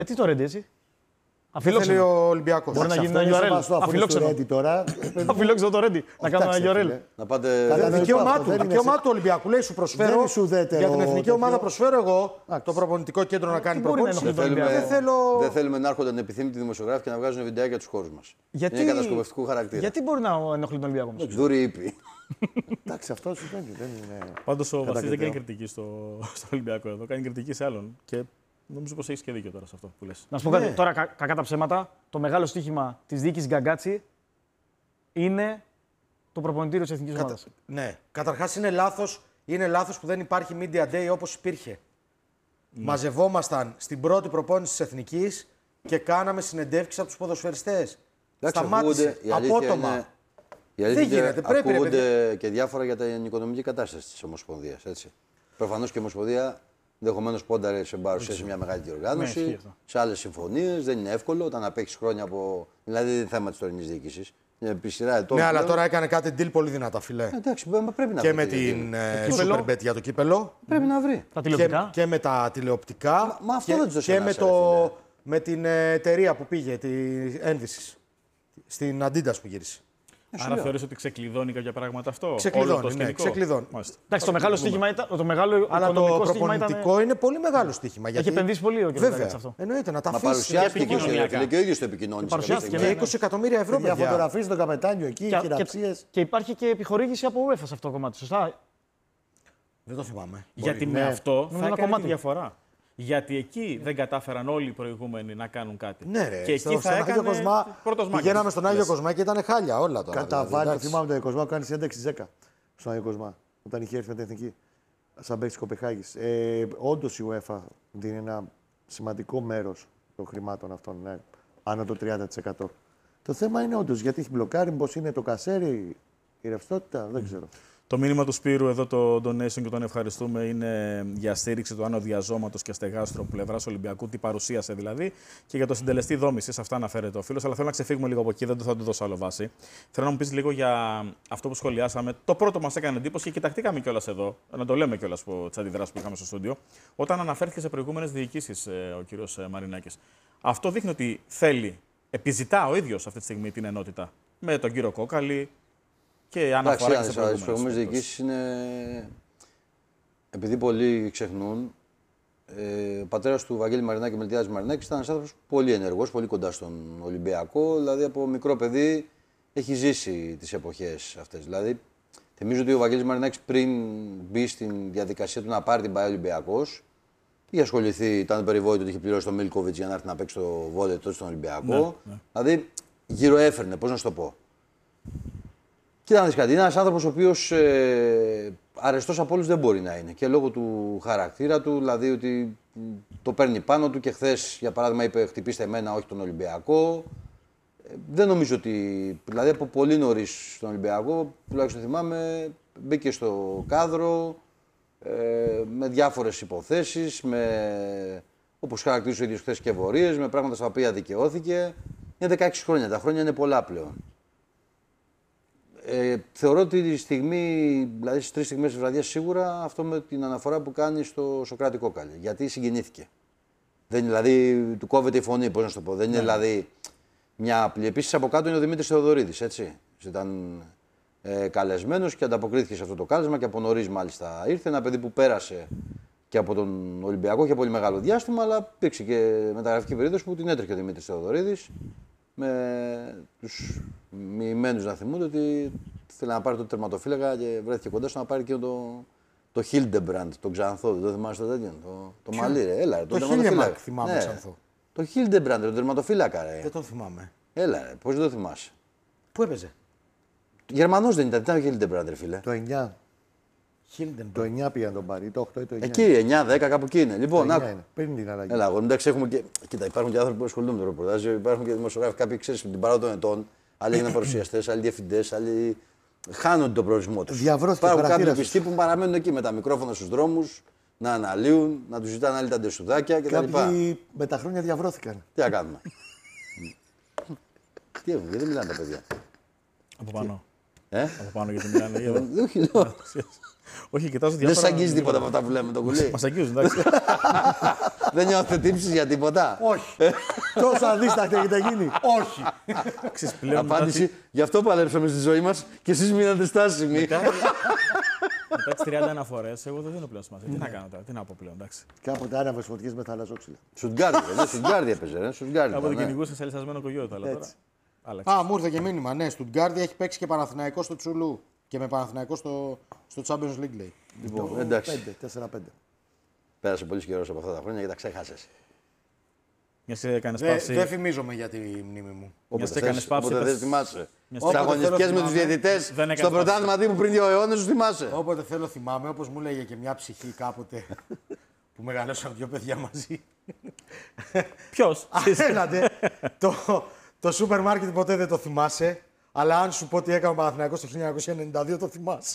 Τι το Ρέντι έτσι. Θέλει ο Ολυμπιακός. Μπορεί να γίνει ένα URL. Αφιλόξενο. Αφιλόξενο το Ρέντι. Να κάνουμε ένα URL. Να πάτε. Δικαίωμά του Ολυμπιακού. Λέει σου προσφέρω. Για την εθνική ομάδα προσφέρω εγώ το προπονητικό κέντρο να κάνει προπόνηση. Δεν θέλουμε να έρχονται ανεπιθύμητοι δημοσιογράφοι και να βγάζουν βιντεάκια του χώρου μα. Είναι κατασκοπευτικού χαρακτήρα. Γιατί μπορεί να ενοχλεί τον Ολυμπιακό μας. Δούροι ήπιοι. Εντάξει, αυτό συμβαίνει. Πάντως ο Βασίλης δεν κάνει κριτική στο Ολυμπιακό εδώ. Κάνει κριτική σε άλλον. Και νομίζω πως έχεις και δίκιο τώρα σε αυτό που λες. Να σου πω κάτι. Τώρα, κακά τα ψέματα, το μεγάλο στοίχημα της διοίκησης Γκαγκάτσι είναι το προπονητήριο της εθνικής ομάδας. Ναι. Καταρχάς είναι λάθος που δεν υπάρχει Media Day όπως υπήρχε. Μαζευόμασταν στην πρώτη προπόνηση της εθνικής και κάναμε συνεντεύξεις από τους ποδοσφαιριστές. Σταμάτησε απότομα. Δεν γίνεται. Ακούγονται και διάφορα για την οικονομική κατάσταση της Ομοσπονδίας. Προφανώς και η Ομοσπονδία ενδεχομένως πόνταρε σε παρουσίαση μια μεγάλη διοργάνωση, σε άλλες συμφωνίες. Δεν είναι εύκολο όταν απέχεις χρόνια από. Δηλαδή δεν είναι θέμα της τωρινής διοίκησης. Ναι, αλλά τώρα έκανε κάτι deal πολύ δυνατά, φιλέ. Εντάξει, πρέπει να βρει. Και με την Superbet για το κύπελο. Πρέπει να βρει. Τα τηλεοπτικά. Και με τα τηλεοπτικά. Μα αυτό δεν το και με την εταιρεία που πήγε, τη ένδυση. Στην Adidas που γύρισε. Άρα θεωρείς ότι ξεκλειδώνει κάποια πράγματα αυτό. Ξεκλειδώνει. Ναι, ξεκλειδώνει. Εντάξει, το μεγάλο στοίχημα ήταν. Το μεγάλο αλλά το προπονητικό είναι πολύ μεγάλο στοίχημα. Έχει επενδύσει πολύ ο κ. Βέβαια. Αυτό. Εννοείται να τα αφήσει. Παρουσιάστηκε και ο ίδιος το επικοινώνησε. Και 20 εκατομμύρια ευρώ. Για φωτογραφίες στον καπετάνιο εκεί, χειραψίες. Και υπάρχει και επιχορήγηση από UEFA σε αυτό το κομμάτι. Σωστά. Δεν το θυμάμαι. Γιατί με αυτό θα έκανε τη διαφορά. Γιατί εκεί δεν κατάφεραν όλοι οι προηγούμενοι να κάνουν κάτι. Ναι, ρε. Και εκεί θα έκανε πρώτος μάχης. Πηγαίναμε στον Άγιο Κοσμά και ήταν χάλια όλα τώρα. Κατά βάρη, θυμάμαι τον Άγιο Κοσμά που κάνει ένταξη 10 στον Άγιο Κοσμά. Όταν είχε έρθει με την εθνική. Σαν παίκτη Κοπεχάγης. Όντως η UEFA δίνει ένα σημαντικό μέρος των χρημάτων αυτών. Ναι, άνω το 30%. Το θέμα είναι όντως γιατί έχει μπλοκάρει, πώς είναι το κασέρι, η ρευστότητα, δεν ξέρω. Το μήνυμα του Σπύρου εδώ, το donation και τον ευχαριστούμε, είναι για στήριξη του άνω διαζώματος και στεγάστρου πλευράς Ολυμπιακού, τι παρουσίασε δηλαδή, και για το συντελεστή δόμησης. Αυτά αναφέρεται ο φίλος. Αλλά θέλω να ξεφύγουμε λίγο από εκεί, δεν θα του δώσω άλλο βάση. Θέλω να μου πεις λίγο για αυτό που σχολιάσαμε. Το πρώτο μας έκανε εντύπωση και κοιταχτήκαμε κιόλας εδώ, να το λέμε κιόλας από τις αντιδράσεις που είχαμε στο στούντιο, όταν αναφέρθηκε σε προηγούμενες διοικήσεις ο κύριος Μαρινάκης. Αυτό δείχνει ότι θέλει, επιζητά ο ίδιος αυτή τη στιγμή την ενότητα με τον κύριο Κόκαλη. Και αναφορά σε προηγούμενες διοικήσεις είναι. Επειδή πολλοί ξεχνούν, ο πατέρας του Βαγγέλη Μαρινάκη, Μελτιάδης Μαρινάκης, ήταν ένας άνθρωπος πολύ ενεργός, πολύ κοντά στον Ολυμπιακό. Δηλαδή από μικρό παιδί έχει ζήσει τις εποχές αυτές. Δηλαδή, θυμίζω ότι ο Βαγγέλης Μαρινάκης πριν μπει στην διαδικασία του να πάρει την ΠΑΕ Ολυμπιακός, είχε ασχοληθεί, ήταν περιβόητο ότι είχε πληρώσει τον Μίλκοβιτς για να έρθει να παίξει το βόλεϊ τότε στον Ολυμπιακό. Ναι. Δηλαδή γύρω έφερνε, πώς να σου το πω. Κοίτα να δεις κάτι, είναι ένας άνθρωπος ο οποίος αρεστός από όλους δεν μπορεί να είναι. Και λόγω του χαρακτήρα του, δηλαδή ότι το παίρνει πάνω του και χθες, για παράδειγμα, είπε χτυπήστε εμένα, όχι τον Ολυμπιακό. Δεν νομίζω ότι, δηλαδή από πολύ νωρίς στον Ολυμπιακό, τουλάχιστον θυμάμαι, μπήκε στο κάδρο με διάφορες υποθέσεις, όπως χαρακτήρισε ο ίδιος χθες και ευορίες, με πράγματα στα οποία δικαιώθηκε. Είναι 16 χρόνια, τα χρόνια είναι πολλά πλέον. Θεωρώ ότι τη στιγμή, δηλαδή στις 3 στιγμές της βραδιάς σίγουρα, αυτό με την αναφορά που κάνει στο Σωκράτη Κόκαλη. Γιατί συγκινήθηκε. Δεν, δηλαδή του κόβεται η φωνή, πώς να σου το πω. Δεν είναι δηλαδή μια απλή. Επίσης από κάτω είναι ο Δημήτρης Θεοδωρίδης, έτσι. Ήταν καλεσμένος και ανταποκρίθηκε σε αυτό το κάλεσμα και από νωρίς μάλιστα ήρθε. Ένα παιδί που πέρασε και από τον Ολυμπιακό για πολύ μεγάλο διάστημα, αλλά υπήρξε και μεταγραφική περίοδος που την έτρεχε ο Δημήτρης Θεοδωρίδης. Με τους μοιημένους να θυμούνται ότι θέλει να πάρει το τερματοφύλακα και βρέθηκε κοντά στο να πάρει και το Hildebrand, τον Ξανθό. Δεν το θυμάσαι το τέτοιο. Το μαλλί, ρε. Έλα, το τερματοφύλακα. Θυμάμαι Ξανθό. Το Hildebrand, τον τερματοφύλακα, ρε. Δεν τον θυμάμαι. Έλα, ρε. Πώς δεν το θυμάσαι. Πού έπαιζε. Γερμανός δεν ήταν ο Hildebrand, ρε φίλε. Το 9. Το 9 πήγαν τον πάρει, το 8 ή το 9. Εκεί, 9-10, κάπου εκεί είναι. Λοιπόν, πριν την αλλαγή. Έλα, εντάξει, έχουμε και. Κοίτα, υπάρχουν και άνθρωποι που ασχολούνται με το ρεπορτάζ, υπάρχουν και δημοσιογράφοι. Κάποιοι ξέρει την παράδοση των ετών, άλλοι έγιναν παρουσιαστές, άλλοι διευθυντές, άλλοι. Χάνονται τον προορισμό του. Υπάρχουν κάποιοι πιστοί που παραμένουν εκεί με τα μικρόφωνα στους δρόμους, να αναλύουν, να του ζητάνε άλλοι τα ντεσουδάκια κτλ. Κάποιοι με τα χρόνια διαβρώθηκαν. Τι να κάνουμε. Τι έχουν, γιατί μιλάνε τα παιδιά. Από πάνω. Από πάνω γιατί μιλάνε. Όχι, Όχι, κοιτάζω δεν διάφορα. σα αγγίζει τίποτα από αυτά που λέμε το κουλί. Μας αγγίζουν, εντάξει. Δεν νιώθετε τύψεις για τίποτα. Όχι. Τόσο αδίστακτη έχετε γίνει. Όχι. Ξέρεις, πλέον Απάντηση. Γι' αυτό παλέψαμε στη ζωή μας και εσείς μείνατε στάσιμοι. μετά τις 30 αναφορές, εγώ δεν δίνω πλέον σημασία. Τι να κάνω τώρα, τι να πω πλέον, εντάξει. Κάποτε άναβες φωτιές με θαλασσόξυλα. Σουτγκάρδι έπαιζε, Σουτγκάρδι. Κάποτε ναι. κυνηγούσε σε λυσασμένο κογιότα, αλλά τώρα. Έτσι. Άλλαξε. Α, μου ήρθε και μήνυμα. Ναι, Στουτγκάρδι έχει παίξει και Παναθηναϊκό στο Τσουλού. Και με Παναθηναϊκό στο Champions League, λέει. Λοιπόν, εντάξει. 4-5. Πέρασε πολύ καιρό από αυτά τα χρόνια και τα ξέχασες. Μιας και έκανες παύση. Δεν φημίζομαι για τη μνήμη μου. Μιας και έκανες παύση. Όποτε πες- δεν θυμάσαι. Μιας Στις και- αγωνιστικές με θυμάμαι. τους διαιτητές, Δεν έκανες στο παύση. πρωτάθλημα Δήμου πριν 2 αιώνες, τους θυμάσαι. Όποτε θέλω θυμάμαι, όπως μου λέγε και μια ψυχή κάποτε που μεγαλώσαν δύο παιδιά μαζί. Ποιος? Απέναντι. Το σούπερ μάρκετ ποτέ δεν το θυμάσαι, αλλά αν σου πω τι έκανε ο Παναθηναϊκός το 1992 το θυμάσαι.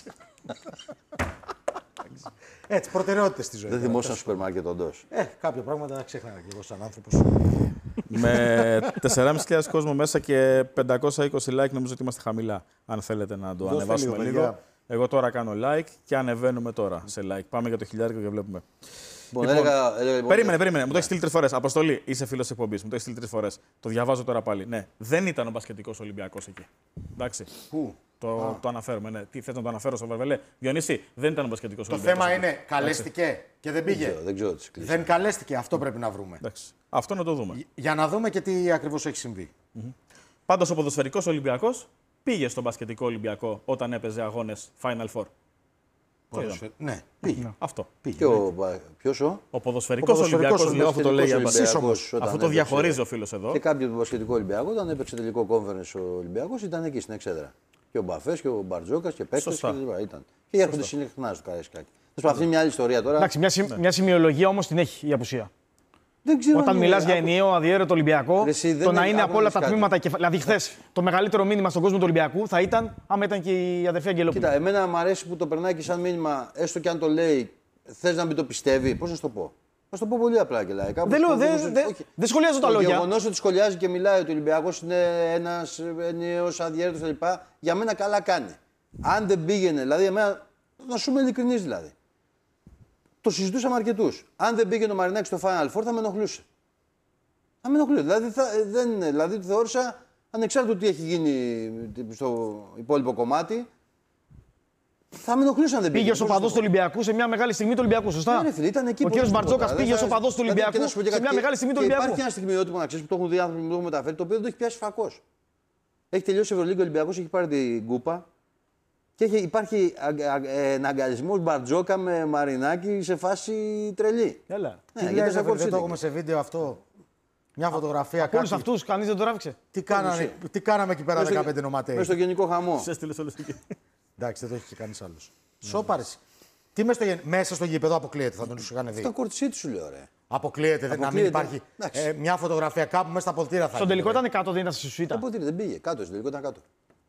Έτσι, προτεραιότητες στη ζωή. Δεν θυμόσαι σούπερ μάρκετ όντως. Κάποια πράγματα ξέχανα και εγώ σαν άνθρωπος. Με 4.500 κόσμο μέσα και 520 like νομίζω ότι είμαστε χαμηλά. Αν θέλετε να το Δώστε ανεβάσουμε λίγο, λίγο. παιδιά. Εγώ τώρα κάνω like και ανεβαίνουμε τώρα σε like. Πάμε για το 1000 και βλέπουμε. Λοιπόν, έλεγα, Περίμενε. Μου το έχει στείλει 3 φορές. Αποστολή, είσαι φίλος εκπομπής. Μου το έχει στείλει 3 φορές. Το διαβάζω τώρα πάλι. Ναι, δεν ήταν ο μπασκετικός Ολυμπιακός εκεί. Εντάξει. Πού? Το αναφέρουμε. Ναι. Τι θες να το αναφέρω στο Βαρβελέ. Διονύση, δεν ήταν ο μπασκετικός Το Ολυμπιακός. θέμα εκεί. είναι, καλέστηκε και δεν πήγε. Δεν ξέρω τι κλείσει. Δεν καλέστηκε, αυτό πρέπει να βρούμε. Εντάξει. Αυτό να το δούμε. Για να δούμε και τι ακριβώς έχει συμβεί. Πάντως ο ποδοσφαιρικός Ολυμπιακός πήγε στον μπασκετικό Ολυμπιακό όταν έπαιζε αγώνες Final Four. Ναι, πήγε. Αυτό. Ποιος ο? Ο ποδοσφαιρικός Ο Ολυμπιακός, ποδοσφαιρικός λέω, αυτό το λέει. Ολυμπιακός όμως. όταν Αυτό το έπαιξε- διαχωρίζει ο φίλος εδώ. Και κάποιοι του μπασκετικού Ολυμπιακού, όταν έπαιξε τελικό conference ο Ολυμπιακός, ήταν εκεί στην εξέδρα. Και ο Μπαφές και ο Μπαρτζόκας και παίκτες Σωστά. και ήταν. Και έρχονται συχνά στο Καραϊσκάκι. Θα αυτή είναι μια άλλη ιστορία τώρα. Εντάξει, μια σημειολογία όμως την έχει η απουσία. Δεν ξέρω Όταν αν μιλάς είναι- για ενιαίο αδιέρετο Ολυμπιακό, Ρε, εσύ, δεν το να είναι- είναι άκου από όλα να τα δεις τμήματα. Δηλαδή, χθες το μεγαλύτερο μήνυμα στον κόσμο του Ολυμπιακού θα ήταν άμα ήταν και η αδερφή Αγγελόπουλου. Κοίτα, εμένα μου αρέσει που το περνάει και σαν μήνυμα, έστω και αν το λέει, θες να μην το πιστεύει. Πώς να σου το πω. Θα σου το πω πολύ απλά και λαϊκά. Δεν λέω, δεν σχολιάζω τα Το λόγια. γεγονός ότι σχολιάζει και μιλάει ότι ο Ολυμπιακός είναι ένας ενιαίος αδιέρετος κλπ. Για μένα καλά κάνει. Αν δεν πήγαινε, δηλαδή, εμένα, να σου είμαι ειλικρινής δηλαδή. Το συζητούσαμε αρκετούς. Αν δεν πήγαινε ο Μαρινάκης στο Final Four θα με ενοχλούσε. Θα με ενοχλούσε. Δηλαδή το θεώρησα ανεξάρτητο τι έχει γίνει στο υπόλοιπο κομμάτι. Θα με ενοχλούσε αν δεν πήγε. Πήγε ως οπαδός του Ολυμπιακού σε μια μεγάλη στιγμή του Ολυμπιακού, σωστά. Ναι, φίλε, ήταν εκεί Ο πώς κύριος να σου πω Μπαρτζόκας τώρα, πήγε ως δεν θα- οπαδός του δηλαδή, Ολυμπιακού και να σου πω και σε μια κάτι, μεγάλη στιγμή του και Ολυμπιακού. Υπάρχει ένα στιγμιότυπο να ξέρει που το έχουν δει άνθρωποι που το έχουν μεταφέρει, το οποίο δεν το έχει πιάσει φακός. Έχει τελειώσει η Ευρωλίγκα, ο Ολυμπιακός έχει πάρει την κούπα και υπάρχει αγκαλισμός Μπαρτζόκα με Μαρινάκη σε φάση τρελή. Έλα. Ναι, Τι γιατί λες, θα ρε, κόψει δεν το την. έχουμε σε βίντεο αυτό. Μια φωτογραφία Από όλους κάτι. αυτούς, κανείς δεν το τράβηξε. Τι κάναμε εκεί πέρα 15 νοματέοι. Μες στο γενικό χαμό. Σε έστειλες όλους εκεί. Εντάξει, δεν το έχει και κανείς άλλος. Σοπάρες. Τι μέσα στο γήπεδο αποκλείεται, θα τον είχαν δει. Το κορτσί του σου λέω, ρε. Αποκλείεται, να μην Αποκλείεται. υπάρχει Εντάξει. μια φωτογραφία κάπου μέσα στα ποτήρα θα Στον γίνει, τελικό ρε. ήταν κάτω, δεν ήταν στη σουίτα. Οπότε δεν πήγε. Κάτω, στο τελικό ήταν κάτω.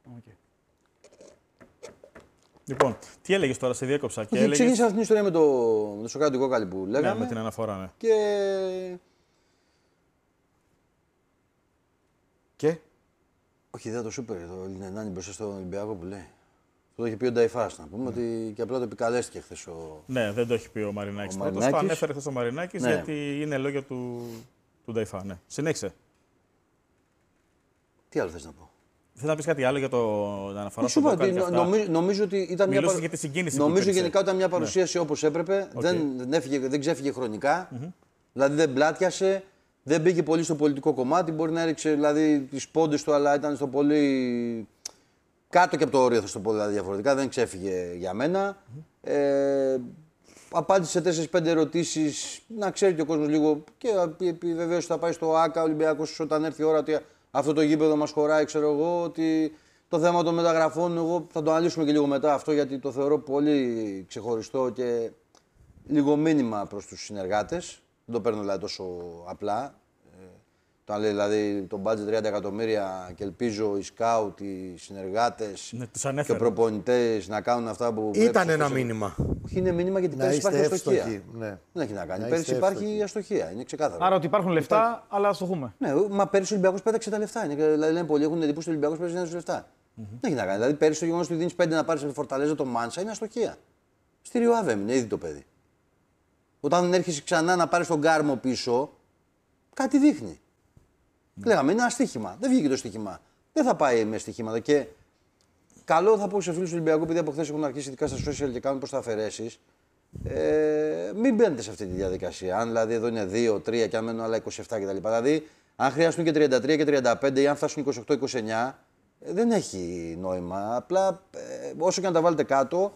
Λοιπόν, τι έλεγες τώρα, σε διέκοψα και Όχι, έλεγες. ξεκίνησα αυτή την ιστορία με το σοκάτι κόκαλη που Ναι, λέγαμε. με την αναφορά, ναι. Και. Και. Όχι, δεν το σούπερ, το Λινενάνι μπροστά στον Ολυμπιακό που λέει. Αυτό το είχε πει ο Νταϊφάς, να πούμε ότι και απλά το επικαλέστηκε χθες ο. Ναι, δεν το έχει πει ο Μαρινάκης. Ο Πρώτος το Μαρινάκης. ανέφερε χθες ο Μαρινάκης Ναι. γιατί είναι λόγια του Νταϊφά. Ναι. Συνέχισε. Τι άλλο θες να πω. Θες να πεις κάτι άλλο για την αναφορά Σου στο είπα ότι Ντοκάλι και αυτά? νομίζω ότι ήταν μια. Μιλούσες για τη συγκίνηση που Νομίζω υπήρξε. γενικά ήταν μια παρουσίαση όπως έπρεπε. Δεν ξέφυγε χρονικά. Δηλαδή δεν πλάτιασε. Δεν μπήκε πολύ στο πολιτικό κομμάτι. Μπορεί να έριξε δηλαδή, τις πόντες του, αλλά ήταν στο πολύ. Κάτω και από το όριο, θα σου το πω δηλαδή, διαφορετικά. Δεν ξέφυγε για μένα. Απάντησε σε 4-5 ερωτήσεις. Να ξέρει και ο κόσμος λίγο. Και επιβεβαίωσε ότι θα πάει στο ΆΚΑ Ολυμπιακός όταν έρθει η ώρα ότι αυτό το γήπεδο μας χωράει, ξέρω εγώ. Ότι το θέμα των μεταγραφών, εγώ θα το αναλύσουμε και λίγο μετά αυτό, γιατί το θεωρώ πολύ ξεχωριστό και λίγο μήνυμα προς τους συνεργάτες. Δεν το παίρνω δηλαδή τόσο απλά. Το λέει δηλαδή το budget 30 εκατομμύρια και ελπίζω οι σκάουτ, οι συνεργάτες Ναι, τους και οι ανέφερε. προπονητές να κάνουν αυτά που Ήταν πρέπει. ένα μήνυμα. Όχι, είναι μήνυμα γιατί Να πέρσι είστε υπάρχει αστοχία. εύστοχοι. Ναι. Δεν έχει να κάνει. Να Πέρσι είστε υπάρχει εύστοχοι. αστοχία. Είναι ξεκάθαρο. Άρα ότι υπάρχουν λεφτά, αλλά ας το πούμε. Ναι, μα πέρσι ο Ολυμπιακός πέταξε τα λεφτά. Δηλαδή λένε πολλοί έχουν εντύπωση ότι ο Ολυμπιακός πέταξε τα λεφτά. Δεν έχει να κάνει. Δηλαδή, πέρυσι το γεγονός ότι δίνεις 5 να πάρεις με Φορταλέζα το Μάνσα είναι αστοχία. Στη Ριο Αβέ έμεινε ήδη το παιδί. Όταν έρχεσαι ξανά να πάρεις τον Κάρμο πίσω, κάτι δείχνει. Λέγαμε είναι ένα στοίχημα. Δεν βγήκε το στοίχημα. Δεν θα πάει με στοιχήματα. Και καλό θα πω σε φίλους του Ολυμπιακού, επειδή από χθες έχουν αρχίσει ειδικά στα social και κάνουν προσταφαιρέσεις. Μην μπαίνετε σε αυτή τη διαδικασία. Αν δηλαδή εδώ είναι 2-3 και αν μένουν άλλα 27 κτλ. Δηλαδή, αν χρειαστούν και 33 και 35 ή αν φτάσουν 28-29, δεν έχει νόημα. Απλά όσο και να τα βάλετε κάτω,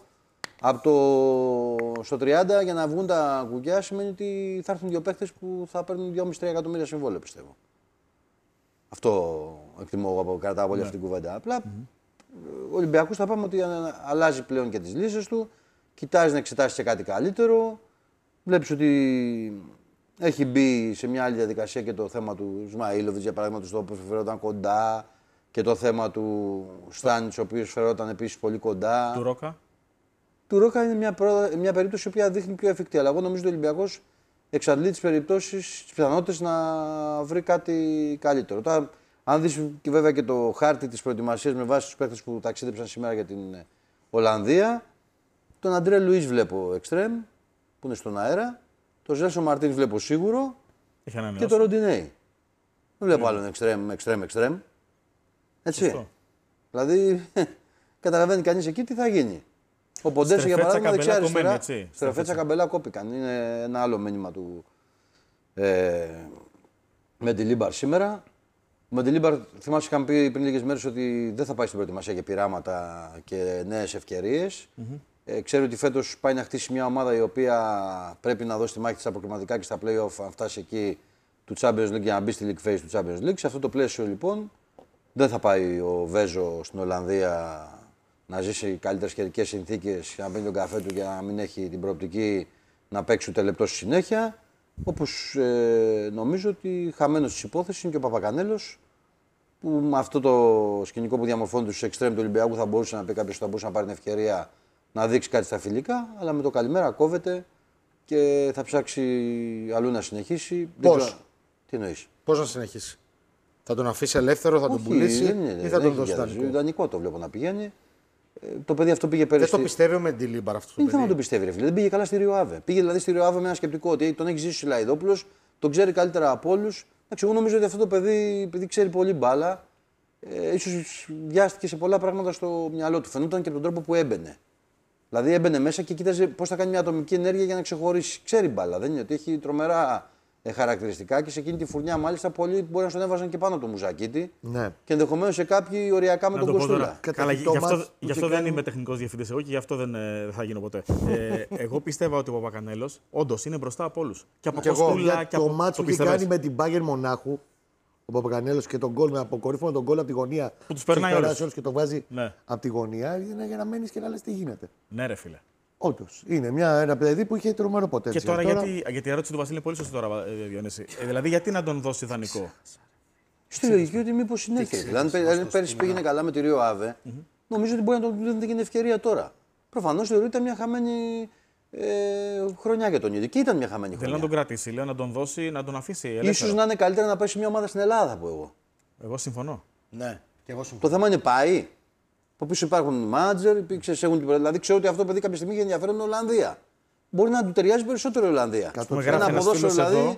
στο 30 για να βγουν τα κουκιά σημαίνει ότι θα έρθουν δύο παίχτες που θα παίρνουν 2,5-3 εκατομμύρια συμβόλαιο, πιστεύω. Αυτό εκτιμώ εγώ, κρατάω πολύ αυτή την κουβέντα. Απλά ο Ολυμπιακός θα πάμε ότι αλλάζει πλέον και τις λύσεις του, κοιτάζει να εξετάσει και κάτι καλύτερο. Βλέπεις ότι έχει μπει σε μια άλλη διαδικασία και το θέμα του Σμαΐλοβιτς, για παράδειγμα, του Στόπου που φερόταν κοντά, και το θέμα του Στάνιτς, ο οποίος φερόταν επίσης πολύ κοντά. Του Ρόκα. Του Ρόκα είναι μια περίπτωση που δείχνει πιο εφικτή. Αλλά εγώ νομίζω ότι ο Ολυμπιακός εξαντλεί τις περιπτώσεις, τις πιθανότητες να βρει κάτι καλύτερο. Τώρα, αν δεις και βέβαια και το χάρτη της προετοιμασίας με βάση τους παίκτες που ταξίδεψαν σήμερα για την Ολλανδία, τον Αντρέ Λουίς βλέπω εξτρέμ, που είναι στον αέρα. Τον Ζέλσο Μαρτίν βλέπω σίγουρο. Και τον Ροντινέι. Δεν βλέπω άλλον εξτρέμ. Έτσι. Σωστό. Δηλαδή, καταλαβαίνει κανείς εκεί τι θα γίνει. Ο Ποντένσε για παράδειγμα δεξιά-αριστερά. Στρεφέτσα Καμπελά κόπηκαν. Είναι ένα άλλο μήνυμα του Μεντιλίμπαρ σήμερα. Ο Μεντιλίμπαρ, θυμάσαι, είχαμε πει πριν λίγες μέρες ότι δεν θα πάει στην προετοιμασία για πειράματα και νέες ευκαιρίες. Ξέρει ότι φέτος πάει να χτίσει μια ομάδα η οποία πρέπει να δώσει τη μάχη της στα προκριματικά και στα play-off, αν φτάσει εκεί του Champions League για να μπει στη League Phase του Champions League. Σε αυτό το πλαίσιο λοιπόν δεν θα πάει ο Βέζο στην Ολλανδία να ζήσει καλύτερες καιρικές συνθήκες και να πίνει τον καφέ του και να μην έχει την προοπτική να παίξει ούτε λεπτό στη συνέχεια. Όπως νομίζω ότι χαμένος της υπόθεσης είναι και ο Παπακανέλος, που με αυτό το σκηνικό που διαμορφώνει τους εξτρέμ του Ολυμπιακού θα μπορούσε να πει κάποιος ότι θα μπορούσε να πάρει την ευκαιρία να δείξει κάτι στα φιλικά, αλλά με το καλημέρα κόβεται και θα ψάξει αλλού να συνεχίσει. Πώς? Τι εννοείς? Πώς να συνεχίσει? Θα τον αφήσει ελεύθερο, θα τον πουλήσει ή θα τον δώσει δανεικό? Δανεικό το βλέπω να πηγαίνει. Το παιδί αυτό πήγε πέρυσι. Δεν το πιστεύει ο Μεντιλίμπαρ αυτό το παιδί? Δεν θα το πιστεύει, ρε φίλε. Δεν πήγε καλά στη Ριο Αβέ. Πήγε δηλαδή στη Ριο Αβέ με ένα σκεπτικό ότι τον έχει ζήσει ο Σιλαϊδόπουλος, τον ξέρει καλύτερα από όλους. Εγώ νομίζω ότι αυτό το παιδί, επειδή ξέρει πολύ μπάλα, ίσως βιάστηκε σε πολλά πράγματα στο μυαλό του. Φαινόταν και από τον τρόπο που έμπαινε. Δηλαδή έμπαινε μέσα και κοίταζε πώς θα κάνει μια ατομική ενέργεια για να ξεχωρίσει. Ξέρει μπάλα. Δεν είναι ότι έχει τρομερά χαρακτηριστικά και σε εκείνη τη φουρνιά μάλιστα πολλοί μπορεί να τον έβαζαν και πάνω το Μουζακίτη. Ναι. Και ενδεχομένως σε κάποιοι οριακά με τον Κοστούλα. Καλά, γι' αυτό δεν είμαι τεχνικός διευθυντής εγώ και γι' αυτό δεν θα γίνω ποτέ. Εγώ πιστεύω ότι ο Παπακανέλος όντως είναι μπροστά από όλους. Και από Κοστούλα και από το μάτσο που είχε κάνει με την Bayern Μονάχου, ο Παπακανέλος, και τον γκολ με αποκορύφωνα τον γκολ από τη γωνία. Που τους περνάει όλους και το βάζει από τη γωνία, είναι για να μένεις και να λες τι γίνεται. Ναι, ρε φίλε. Όντως. Είναι ένα παιδί που είχε τρομερό ποτέ. Και τώρα, γιατί η ερώτηση του Βασίλη είναι πολύ σωστή τώρα, Διονύση. Δηλαδή, γιατί να τον δώσει δανεικό? Στη λογική ότι μήπως συνέχεια. Δηλαδή, αν πέρυσι πήγαινε καλά με τη Ριο Αβέ, νομίζω ότι μπορεί να τον δίνει την ευκαιρία τώρα. Προφανώς θεωρείται μια χαμένη χρονιά για τον ίδιο. Και ήταν μια χαμένη χρονιά. Θέλω να τον κρατήσει, λέω να τον δώσει, να τον αφήσει ελεύθερο. Ίσως να είναι καλύτερα να πάει σε μια ομάδα στην Ελλάδα, θα πω εγώ. Εγώ συμφωνώ. Ναι, και εγώ συμφωνώ. Το θέμα είναι πάει. Από πίσω υπάρχουν μάτζερ, δηλαδή ξέρω ότι αυτό το παιδί κάποια στιγμή είχε ενδιαφέρον στην Ολλανδία. Μπορεί να του ταιριάζει περισσότερο η Ολλανδία. Ένα ποδόσφαιρο δηλαδή.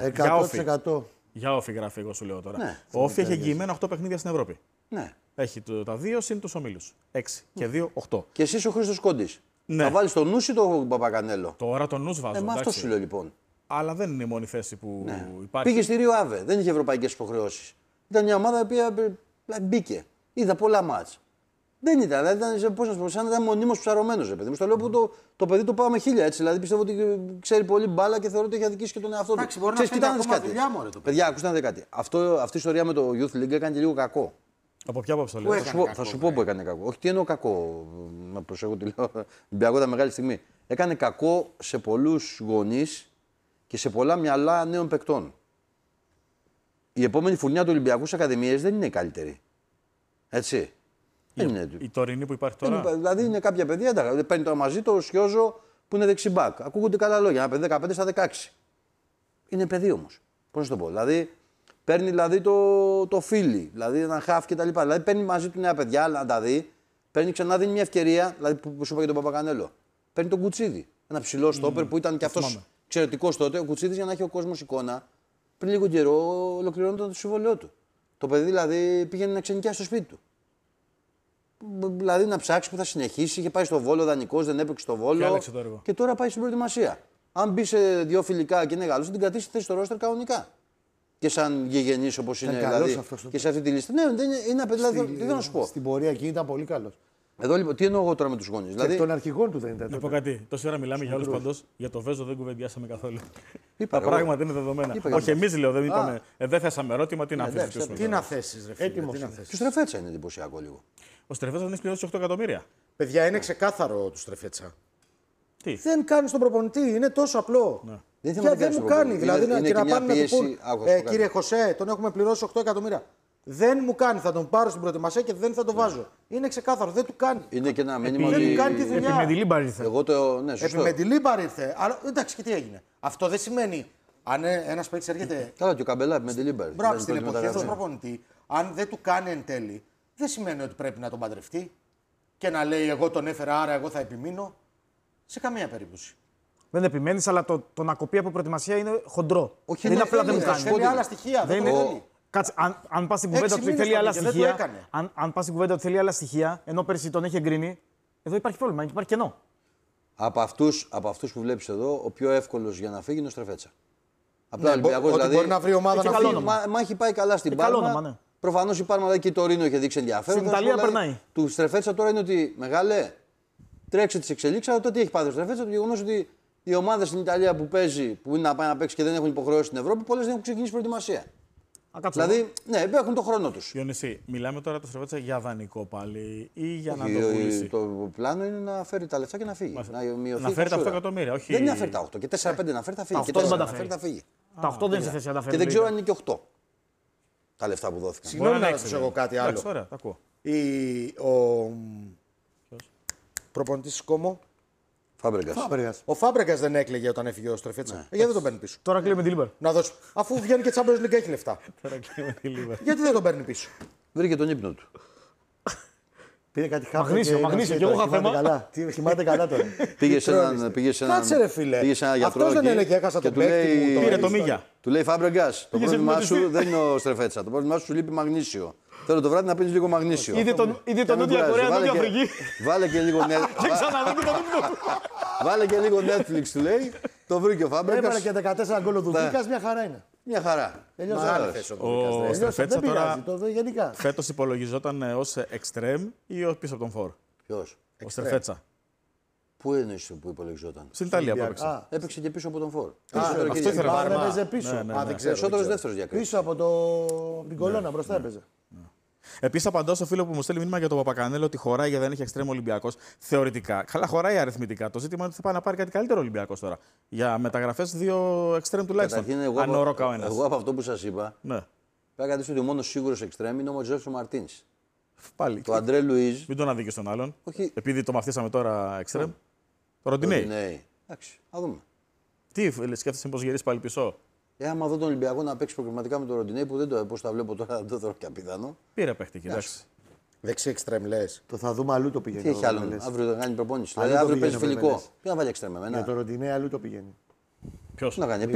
100%. Για όφη γράφει, εγώ σου λέω τώρα. Ναι. Ο Όφη έχει εγγυημένα 8 παιχνίδια στην Ευρώπη. Ναι. Έχει τα 2 συν τους ομίλους. 6 και 2, 8. Και εσύ ο Χρήστος Κόντης. Ναι. Θα βάλεις το νους ή το Παπακανέλο? Τώρα τον νους βάζω. Με αυτό σου λέω λοιπόν. Αλλά δεν είναι η μόνη θέση που υπάρχει. Πήγε στη Ριο Αβέ, δεν είχε ευρωπαϊκές υποχρεώσεις. Ήταν μια ομάδα που μπήκε. Είδα πολλά μάτς. Δεν ήταν, πώς να σου πω, σαν να ήταν μονίμως ψαρωμένος. Στο λέω που το παιδί το πάω με 1000 έτσι. Δηλαδή πιστεύω ότι ξέρει πολύ μπάλα και θεωρώ ότι έχει αδικήσει και τον εαυτό του. Εντάξει, μπορεί να φτιάξει ακόμα δουλειά μου, ρε. Παιδιά, ακούστε να δείτε κάτι. Αυτή η ιστορία με το Youth League έκανε και λίγο κακό. Από ποια άποψη το λέω? Θα σου πω που έκανε κακό. Όχι, τι εννοώ κακό. Να προσέχω τι λέω. Ολυμπιακό ήταν μεγάλη στιγμή. Έκανε κακό σε πολλούς γονείς και σε πολλά μυαλά νέων παικτών. Η επόμενη φουρνιά του Ολυμπιακού στις ακαδημίες δεν είναι η καλύτερη. Έτσι. Η τωρινή που υπάρχει τώρα. Δηλαδή είναι κάποια παιδιά, παίρνει τώρα μαζί το Σιόζο που είναι δεξιμπάκ. Ακούγονται καλά λόγια. Ένα παιδί 15 στα 16. Είναι παιδί όμως. Πώς να το πω. Δηλαδή παίρνει δηλαδή το φίλι, δηλαδή έναν χαφ κτλ. Δηλαδή παίρνει μαζί του νέα παιδιά, να τα δει, παίρνει ξανά, δίνει μια ευκαιρία, δηλαδή που σου είπα για τον Παπακανέλο. Παίρνει τον Κουτσίδη. Ένα ψηλό στόπερ που ήταν και αυτό εξαιρετικό τότε. Ο Κουτσίδης για να έχει ο κόσμο εικόνα, πριν λίγο καιρό ολοκληρώνονταν το συμβόλαιό του. Το παιδί δηλαδή πήγαινε να ξενικιάσει στο σπίτι του. Δηλαδή να ψάξει που θα συνεχίσει. Είχε πάει στο Βόλο δανεικός, δεν έπαιξε στο Βόλο. Και τώρα πάει στην προετοιμασία. Αν μπει σε δύο φιλικά και είναι Γάλλος, θα την κρατήσει τη θέση στο ρόστερ κανονικά. Και σαν γηγενής όπως είναι δηλαδή. Και σε αυτή τη λίστα. Ναι, είναι ένα παιδί, δηλαδή, τι να σου πω. Στην πορεία εκεί ήταν πολύ καλό. Εδώ λοιπόν, τι εννοώ εγώ τώρα με τους γονείς. Δηλαδή... Των αρχηγών του δεν ήταν. Να πω κάτι. Τόση ώρα μιλάμε για όλους παντός. Για το Βέζο δεν κουβεντιάσαμε καθόλου. Είπα, τα πράγματα είναι δεδομένα. Όχι, εμείς λέω, δεν είπαμε. Δεν θέσαμε ερώτημα, τι να αφήσουμε. Τι να θέσεις, ρε φίλε. Του Στρεφέτσα είναι εντυπωσιακό λίγο. Ο Στρεφέτσα δεν έχει πληρώσει 8 εκατομμύρια. Παιδιά, είναι ξεκάθαρο του Στρεφέτσα. Τι? Δεν κάνει τον προπονητή, είναι τόσο απλό. Ναι. Δεν μου κάνει. Δηλαδή και να πάνε να του πούν, κύριε Χωσέ, τον έχουμε πληρώσει 8 εκατομμύρια. Δεν μου κάνει, θα τον πάρω στην προετοιμασία και δεν θα τον βάζω. Είναι ξεκάθαρο, δεν του κάνει. Είναι και ένα μήνυμα δεν του κάνει τη δουλειά. Επί Μεντιλίμπαρ ήρθε. Επί Μεντιλίμπαρ ήρθε. Αλλά εντάξει, και τι έγινε. Αυτό δεν σημαίνει. Αν ένα παίκτη έρχεται. Καλά, και ο Καμπελά επί Μεντιλίμπαρ. Μπράβο, στην εποχή ενό προπονητή, αν δεν του κάνει εν τέλει, δεν σημαίνει ότι πρέπει να τον παντρευτεί και να λέει εγώ τον έφερα, άρα εγώ θα επιμείνω. Σε καμία περίπτωση. Δεν επιμένει, αλλά το να κοπεί από προετοιμασία είναι χοντρό. Όχι, δεν είναι απλά δεν μου κάνει. Θέλει άλλα στοιχεία. Δεν είναι. Κάτσε, αν πα στην κουβέντα ότι θέλει άλλα στοιχεία. Αν πα στην κουβέντα ότι θέλει άλλα στοιχεία, ενώ πέρσι τον έχει εγκρίνει, εδώ υπάρχει πρόβλημα, υπάρχει κενό. Από αυτούς που βλέπεις εδώ, ο πιο εύκολος για να φύγει είναι ο Στρεφέτσα. Απλά ο Ολυμπιακός δηλαδή. Μπορεί να βρει ομάδα να φύγει. Μα έχει πάει καλά στην Πάρμα. Ναι. Προφανώς η Πάρμα δηλαδή και το Ρήνο είχε δείξει ενδιαφέρον. Στην Ιταλία περνάει. Του Στρεφέτσα τώρα είναι ότι μεγάλε, τρέξε τις εξελίξεις. Αλλά τότε έχει πάθει ο Στρεφέτσα το γεγονός ότι οι ομάδες στην Ιταλία που παίζει, που είναι να πάει να παίξει και δεν έχουν υποχρεώσει στην Ευρώπη, πολλές δεν έχουν ξεκινήσει προετοιμασία. Δηλαδή, ναι, έχουν τον χρόνο τους. Ιωνισή, μιλάμε τώρα το Στρεφέτσα για δανεικό πάλι ή για να το πουλήσει. Το πλάνο είναι να φέρει τα λεφτά και να φύγει. Να φέρει τα 8 εκατομμύρια. Όχι... Δεν είναι να φέρει τα 8 και 4-5 να φέρει, θα φύγει. Και 4 να φέρει, θα φύγει. Τα 8 δεν είναι σε θέση να τα φέρει. Και δεν ξέρω αν είναι και 8 τα λεφτά που δόθηκαν. Συγγνώμη να ρωτήσω εγώ κάτι άλλο. Ωραία, τα ακούω. Ο προπονητής της Κόμο. Φάμπρεγκας. Ο Φάμπρεγκας δεν έκλαιγε όταν έφυγε ο Στρεφέτσα. Γιατί δεν τον παίρνει πίσω. Τώρα κλείνει με την Λίμπαρ. Να δώσει. Αφού βγαίνει και Champions League έχει λεφτά. Γιατί δεν τον παίρνει πίσω. Βρήκε τον ύπνο του. Πήρε κάτι χάπια. Μαγνήσιο, και εγώ είχα θέμα. Κοιμάται καλά τώρα. Πήγε σε έναν Κάτσε ρε φίλε. γιατρό. Αυτός δεν έλεγε έχασα τον παίκτη μου. Πήρε το Μίγια. Του λέει Φάμπρεγκας, το πρόβλημά σου δεν είναι ο Στρεφέτσα. Το πρόβλημά σου λείπει μαγνήσιο. Θέλω το βράδυ να πίνεις λίγο μαγνήσιο. Είδε τον Νότια Κορέα, Νότια Αφρική. Βάλε και λίγο Βάλε και λίγο Netflix, του λέει. Το βρήκε ο Φάμπρεγκας. Έβαλε και 14 γκολ του Δίκας, μια χαρά είναι. Μια χαρά. Ο Στρεφέτσα τώρα γενικά. φέτος υπολογιζόταν ως εξτρέμ ή πίσω από τον φορ. Ποιος? Ο Στρεφέτσα. Πού εννοείς που υπολογιζόταν? Στην Ιταλία που έπαιξε. Έπαιξε και πίσω από τον φορ. Αυτό ήθελα να έπαιζε πίσω. Περισσότερος δεύτερος διακριτής. Πίσω από την κολόνα μπροστά έπαιζε. Επίσης, απαντάω στο φίλο που μου στέλνει μήνυμα για τον Παπακανέλο ότι χωράει γιατί δεν έχει εξτρέμ Ολυμπιακός. Θεωρητικά. Καλά, χωράει αριθμητικά. Το ζήτημα είναι ότι θα πάει να πάρει κάτι καλύτερο Ολυμπιακός τώρα. Για μεταγραφές 2 εξτρέμ τουλάχιστον. Αν ο Ρόκα ο ένας. Εγώ από αυτό που σας είπα. Ναι. Πρέπει να δεις ότι ο μόνος σίγουρος εξτρέμ είναι ο Μοτζέλσο Μαρτίνς. Πάλι. Το Αντρέ Λουίζ. Μην τον αδίκεις τον άλλον. Όχι. Επειδή το μαθήσαμε τώρα εξτρέμ. Το Ροντινέι. Εντάξει, θα δούμε. Τι σκέφτεσαι πως γυρίσει πάλι πίσω. Άμα δω τον Ολυμπιακό να παίξει προγραμματικά με τον Ροντινέι που δεν το πώς τα βλέπω τώρα, δεν το θεωρώ και απίθανο. Πήρε παίχτη, κοιτάξτε. Δεξί εξτρέμ λες. Το θα δούμε αλλού το πηγαίνει. Τι έχει άλλο, αύριο θα κάνει προπόνηση. Δηλαδή αύριο παίζει φιλικό. Τι να βάλει εξτρέμ με Για το Ροντινέι αλλού το πηγαίνει. Ποιος να κάνει.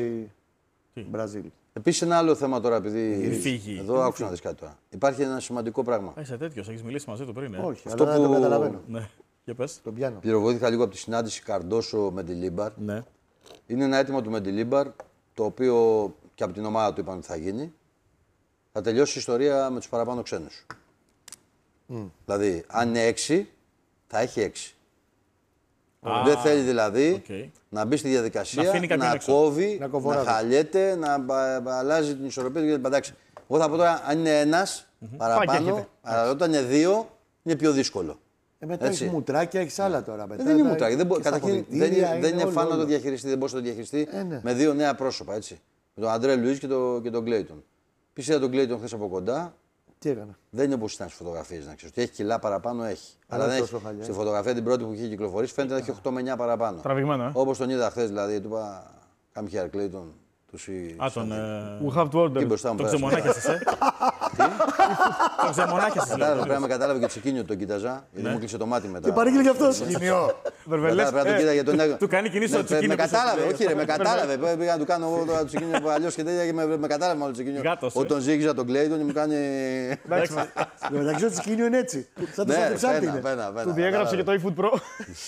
Επίσης ένα άλλο θέμα τώρα, επειδή. Εδώ άκουσα να δεις κάτι τώρα. Υπάρχει ένα σημαντικό πράγμα. Είσαι τέτοιος, έχεις μιλήσει μαζί του πριν. Όχι, αυτό που το καταλαβαίνω. Ναι. Για πες. Το πιάνω. Πληροφορήθηκα λίγο από τη συνάντηση Καρντόσο Μεντιλίμπαρ. Ναι. Είναι ένα αίτημα του Μεντιλίμπαρ, το οποίο και από την ομάδα του είπαν ότι θα γίνει. Θα τελειώσει η ιστορία με τους παραπάνω ξένους. Δηλαδή, αν είναι 6, θα έχει 6. Δεν θέλει δηλαδή να μπει στη διαδικασία, να κόβει, να χαλιέται, να αλλάζει την ισορροπία του. Εντάξει, εγώ θα πω τώρα, αν είναι ένας παραπάνω, αλλά όταν είναι 2, είναι πιο δύσκολο. Μετά έχει μουτράκια, έχει άλλα τώρα. Δεν είναι μουτράκια. Καταρχήν δεν είναι φαν να το διαχειριστεί, δεν μπορεί να το διαχειριστεί με 2 νέα πρόσωπα. Έτσι. Με τον Αντρέ Λουίς και τον Κλέιτον. Πήρα τον Κλέιτον χθες από κοντά. Τι έκανα. Δεν είναι όπως ήταν στις φωτογραφίες, να ξέρεις. Ότι έχει κιλά παραπάνω, έχει. Αλλά δεν έχει. Στη φωτογραφία την πρώτη που είχε κυκλοφορήσει φαίνεται να έχει 8 με 9 παραπάνω. Τραβηγμένο, Όπως τον είδα χθες, δηλαδή, του είπα, come here, Clayton, αυτούς οι. We have to order. Εκεί μπροστά μου Το πέρασε. ξεμονάκιασες, Το ξεμονάκιασες. Πρέπει να με κατάλαβε και Τσικίνιο τον κοίταζα, γιατί μου κλείσε το μάτι μετά. Και παρήγγειλε κι αυτός. Βερβελές. Πρέπει να τον κοίταγε τον. Του κάνει κινήσεις ο Τσικίνιο. Με κατάλαβε, όχι ρε, με κατάλαβε. Πήγα να του κάνω εγώ το Τσικίνιο αλλιώς και τέτοια και με κατάλαβε μάλλον το Τσικίνιο. Όταν ζήγηζα τον Κλέιτον και μου κάνει. Εντάξει, ο Τσικίνιο είναι έτσι. Σαν το Σαντιψάρτη είναι. Του διέγραψε και το eFood Pro.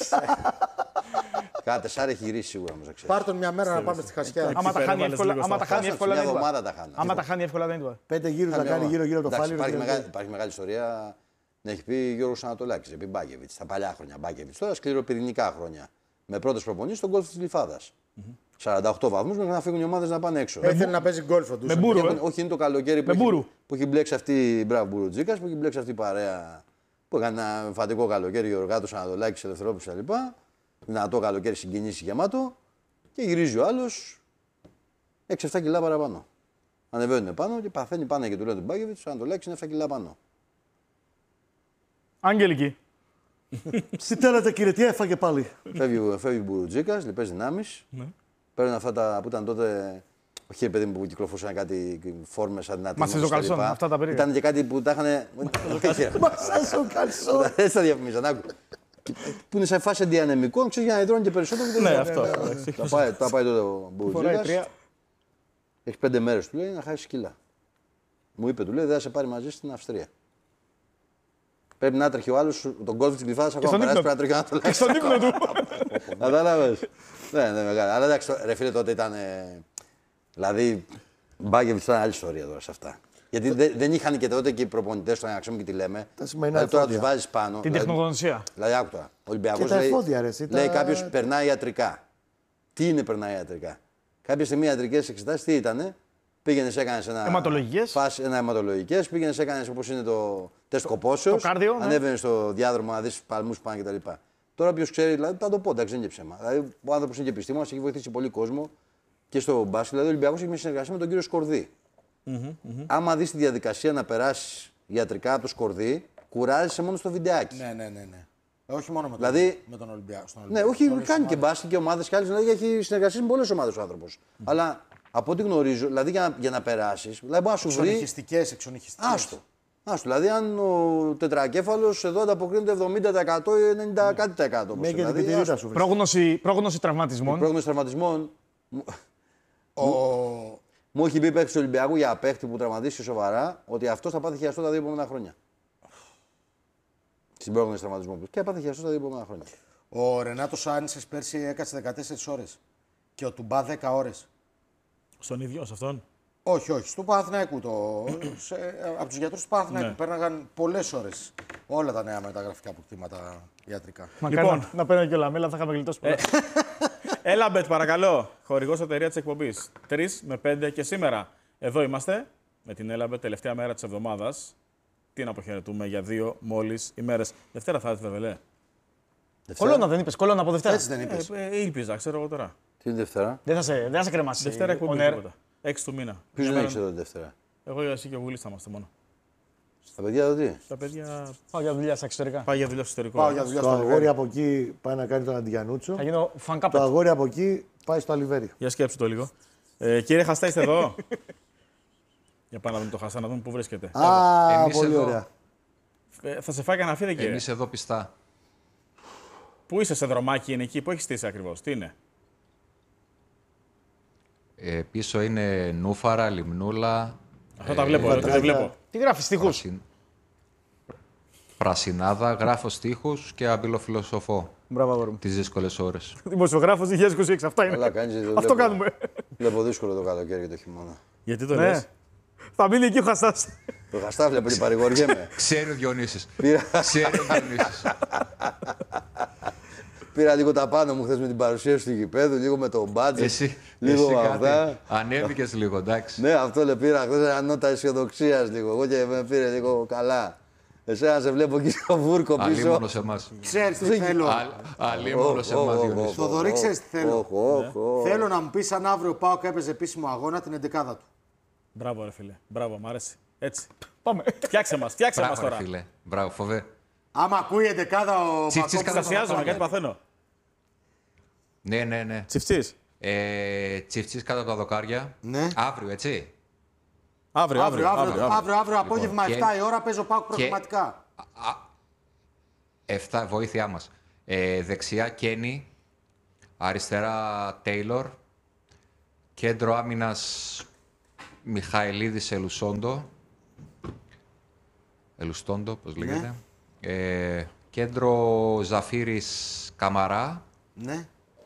Κάτε, Σάρ έχει γυρίσει σίγουρα, όμως ξέρεις. Πάρ' τον μια μέρα να πάμε στη Χασιά. Άμα τα χάνει εύκολα, Μια δεν του εβδομάδα τα χάνω. Άμα τα χάνει εύκολα δεν του. 5 γύρους να κάνει γύρω-γύρω το φάλιρο. Υπάρχει μεγάλη ιστορία. Να έχει πει Γιώργος Ανατολάκης, επί Μπάκεβιτς, τα παλιά χρόνια Μπάκεβιτς. Τώρα σκληροπυρηνικά χρόνια. Με πρώτες προπονήσεις στον γκολφ της Γλυφάδας. 48 βαθμούς μέχρι να φύγουν οι ομάδες να πάνε έξω. Ήθελε να παίζει γκολφ ο Με μπούρο. Όχι, είναι το καλοκαίρι που έχει μπλέξει αυτή η μπράβο Μπουρουτζίκας, που έχει μπλέξει αυτή η παρέα. Που έκανε ένα εμφαντικό καλοκαίρι, Γιωργάτος Ανατολάκης, Ελευθερόπουλος κλπ. Δυνατό καλοκαίρι, συγκινήσει γεμάτο. Και γυρίζει ο άλλος 6-7 κιλά παραπάνω. Ανεβαίνουν πάνω και παθαίνει πάνω και του λένε του Μπάκεβιτς, ο Ανατολάκης είναι 7 κιλά πάνω. Αγγελική. Τι θέλετε κύριε, τι έφαγε πάλι. Φεύγει ο Μπουρουτζίκας, λοιπές δυνάμεις. Παίρνουν αυτά τα που ήταν τότε. Όχι, παιδί μου που κυκλοφορούσαν κάτι φόρμες σαν δυνατή. Μασίζο καλσόν, αυτά τα περίεργα. Ήταν και κάτι που τα είχαν. Μασάζω καλσόν. Δεν στα διαφημίζαν, άκου. Που είναι σε φάση διανεμικών, ξέρεις, για να υδρώνει και περισσότερο. Ναι, αυτό. Τα πάει τότε ο Μπουρουτζίκας. Έχει 5 μέρες, του λέει, να χάσει κιλά. Μου είπε, του λέει, δεν θα σε πάρει μαζί στην Αυστρία. Πρέπει να τρέχει ο άλλος, τον γκολφ της Γλυφάδας ακόμα περάσει, πρέπει να τρέχει ο άλλος. Και στον ύπνο του. Κατάλαβες. Ναι, μεγάλο. Αλλά εντάξει, ρε φίλε, τότε ήταν. Δηλαδή, Μπάκεβιτς ήταν άλλη ιστορία τώρα σε αυτά. Γιατί δεν είχαν και τότε και οι προπονητές, τώρα να ξέρουμε και τι λέμε. σημερινά Τώρα τους βάζεις πάνω. Την τεχνογνωσία. Δηλαδή, άκου τώρα. Ο Ολυμπιακός Και τα εφόδια, ρε, λέει κάποιος περνάει ιατρικά. Τι είναι περνάει ιατρικά. Κάποια στιγμή ιατρικές εξετάσεις τι ήτανε. Πήγαινες, έκανες ένα αιματολογικές, πήγαινες, έκανες όπως είναι το τεστ κοπόσεως, ανέβαινες στο διάδρομο να δεις παλμούς πάνω κτλ. Τώρα ποιος ξέρει, δηλαδή θα το πω, εντάξει, δεν είναι ψέμα. Δηλαδή, ο άνθρωπος είναι και επιστήμονας, έχει βοηθήσει πολύ κόσμο και στο μπάσκετ. Δηλαδή, ο Ολυμπιακός έχει μια συνεργασία με τον κύριο Σκορδί. Άμα δεις τη διαδικασία να περάσεις ιατρικά από το Σκορδί, κουράζεσαι μόνο στο βιντεάκι. Ναι. Όχι μόνο με τον Ολυμπιακό. Ναι, όχι, κάνει και μπάσκετ και ομάδες και άλλες, δηλαδή έχει συνεργασία με πολλές ομάδες ο άνθρωπος. Αλλά από ό,τι γνωρίζω, δηλαδή για να περάσεις, δηλαδή μπορεί να σου βρει. Εξονυχιστικές. Άστο. Δηλαδή, αν ο τετρακέφαλος εδώ ανταποκρίνεται 70% ή 90% κάτι τα εκατό. Πρόγνωση τραυματισμών. Πρόγνωση τραυματισμών. Μου έχει πει παίκτης του Ολυμπιακού για παίκτη που τραυματίστηκε σοβαρά ότι αυτός θα πάθει χιαστό τα 2 επόμενα χρόνια. Στην πρόγνωση τραυματισμού. Και θα πάθει χιαστό τα 2 επόμενα χρόνια. Ο Ρενάτος Άνησες πέρσι έκατσε 14 ώρες. Και ο Τουμπά 10 ώρες. Στον ίδιο, σε αυτόν. Όχι, στο Παναθηναϊκού. Από τους γιατρούς του Παναθηναϊκού πέρναγαν πολλές ώρες όλα τα νέα μεταγραφικά αποκτήματα ιατρικά. Λοιπόν, να παίρνω και ο Λαμέλα, θα είχαμε γλιτώσει πολλά. Έλαμπετ, παρακαλώ. Χορηγός εταιρεία της εκπομπής. 3 με 5 και σήμερα. Εδώ είμαστε με την Έλαμπετ, τελευταία μέρα της εβδομάδας. Τι να αποχαιρετούμε για 2 μόλις ημέρες. Δευτέρα θα έρθει, βέβαια. Κολώνα δεν είπες, κολώνα από Δευτέρα. Έτσι δεν είπες. Ήλπιζα, ξέρω εγώ τώρα. Τι είναι Δευτέρα. Δεν θα σε κρεμάσει. Δευτέρα εκπομπή τίποτα. 6 του μήνα. Ποιος δεν έχει εδώ Δευτέρα. Εγώ, εσύ και ο Γουλής θα είμαστε μόνο. Τα παιδιά εδώ τι. Τα παιδιά. Πάω για δουλειά στα εξωτερικά. Πάει για δουλειά στο εξωτερικό. Πάω για δουλειά Το στο αγόρι Αλιβέρι. από εκεί πάει να κάνει τον Αντιγιανούτσο. Θα γίνω fan Το capet. αγόρι από εκεί πάει στο Αλιβέρι. Για σκέψου το λίγο. Κύριε Χαστά, είστε εδώ. Για πάμε να δούμε το Χαστά, να δούμε πού βρίσκεται. Α, πολύ εδώ. ωραία. Θα σε φάει κανένα φίδι, κύριε. Εμείς εδώ πιστά. Πού είσαι, σε δρομάκι είναι εκεί, πού έχει στήσει ακριβώς, τι είναι. Πίσω είναι νούφαρα, λιμνούλα. Αυτό τα βλέπω, δεν βλέπω. Τι γράφει, στίχους. Πρασινάδα, γράφω στίχους και αμπυλοφιλοσοφώ Μπράβο, αγόρι μου. τις δύσκολες ώρες. Δημοσιογράφος 2026, αυτά είναι. Καλά κάνεις. Αυτό κάνουμε. Βλέπω δύσκολο το καλοκαίρι και το χειμώνα. Γιατί το Ναι. λες. Θα μείνει εκεί ο Χαστάς. Το Χαστά βλέπω και παρηγοριέμαι. Ξέρει ο Διονύσης. Πήρα- Ξέρει ο Διονύσης. Πήρα λίγο τα πάνω μου χθες με την παρουσίαση του γηπέδου, λίγο με το μπάτζετ. Εσύ λίγο κάτι. αυτά. Ανέβηκες λίγο, εντάξει. Ναι, αυτό le πήρα χθες ένα νότα αισιοδοξίας λίγο. Εγώ και με πήρε λίγο καλά. Εσένα σε βλέπω εκεί στο βούρκο πίσω. Αλίμονο σε εμάς. Ξέρεις τι θέλω. Αλίμονο σε εμάς, Διονύση. Θοδωρή, ξέρεις τι θέλω. Θέλω να μου πεις αν αύριο πάω και έπαιζε επίσημο αγώνα την 11η του. Μπράβο, ρε φίλε. Μπράβο, μ' αρέσει. Έτσι. Πάμε. Φτιάξε μας Μπράβο, ρε τώρα. φίλε. Μπράβο, φοβέ. Άμα ακούει η 11η ο Τσιφτσις Πακόπουλος, Κατασιάζομαι, κάτι παθαίνω. Ναι. Τσιφτσής. Τσιφτσής κάτω από τα δοκάρια. Ναι. Αύριο, έτσι. Αύριο απόγευμα, Λοιπόν, 7 η ώρα, παίζω ΠΑΟΚ προγραμματικά. 7, βοήθειά μας. Δεξιά Κένι, αριστερά Τέιλορ, κέντρο άμυνας Μιχαηλίδης Ελουστόντο, πώς λέγεται. Κέντρο Ζαφύρης Καμαρά. Ναι.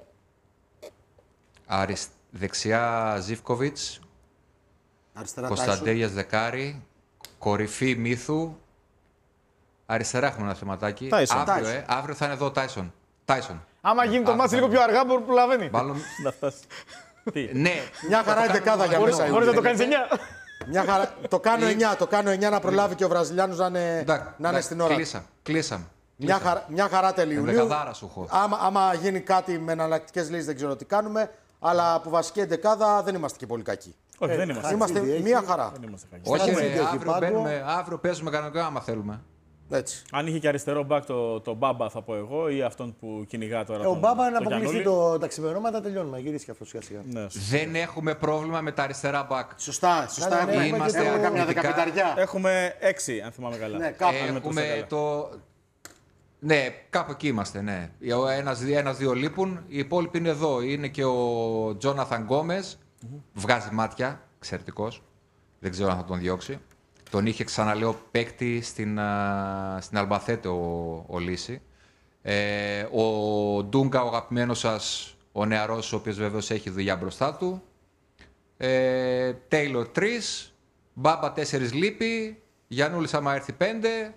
Δεξιά Ζίβκοβιτς, Αριστερά Κωνσταντέλιας δεκάρι, κορυφή Μύθου. Αριστερά έχουμε ένα θεματάκι. Τάισον. Αύριο θα είναι εδώ ο Τάισον. Άμα γίνει το μάτς λίγο πιο αργά, προλαβαίνει. Μάλλον. Να φτάσει. Ναι, Μια χαρά είναι δεκάδα για μέσα. Μπορεί να το κάνει 9. Μια χαρά. Το κάνω 9 να προλάβει και ο Βραζιλιάνος να είναι στην ώρα. Κλείσαμε. Μια χαρά τελειού. Δεκαδάρα σου έχω. Άμα γίνει κάτι με εναλλακτικές λύσεις δεν ξέρω τι κάνουμε. Αλλά από βασική εντεκάδα δεν είμαστε και πολύ κακοί. Όχι, δεν είμαστε. Είμαστε μια χαρά. Δεν είμαστε κακοί. Όχι, έχει αύριο παίζουμε κανονικά άμα θέλουμε. Έτσι. Αν είχε και αριστερό μπακ το Μπάμπα, θα πω εγώ, ή αυτόν που κυνηγά τώρα. Ο Μπάμπα να τον αποκλειστεί Γιαννούλη. τα ξημερώματα, τελειώνουμε. Γυρίσει και αυτό σιγά σιγά. Ναι, Δεν έχουμε πρόβλημα με τα αριστερά μπακ. Σωστά. Ναι, είμαστε Έχουμε καμιά αρνητικά. δεκαπενταριά. έχουμε 6, αν θυμάμαι καλά. Ναι, κάπου. Έχουμε το. Ναι, κάπου εκεί είμαστε, ναι. Ένας-δύο λείπουν, οι υπόλοιποι είναι εδώ. Είναι και ο Τζόναθαν Γκόμες, βγάζει μάτια, εξαιρετικός. Δεν ξέρω αν θα τον διώξει. Τον είχε, ξαναλέω, παίκτη στην Αλμπαθέτε ο Λύση. Ο Ντούγκα, ο αγαπημένος σας, ο νεαρός, ο οποίος βέβαιος έχει δουλειά μπροστά του. Τέιλορ 3, Μπάμπα 4 λείπει, Γιαννούλης άμα έρθει 5.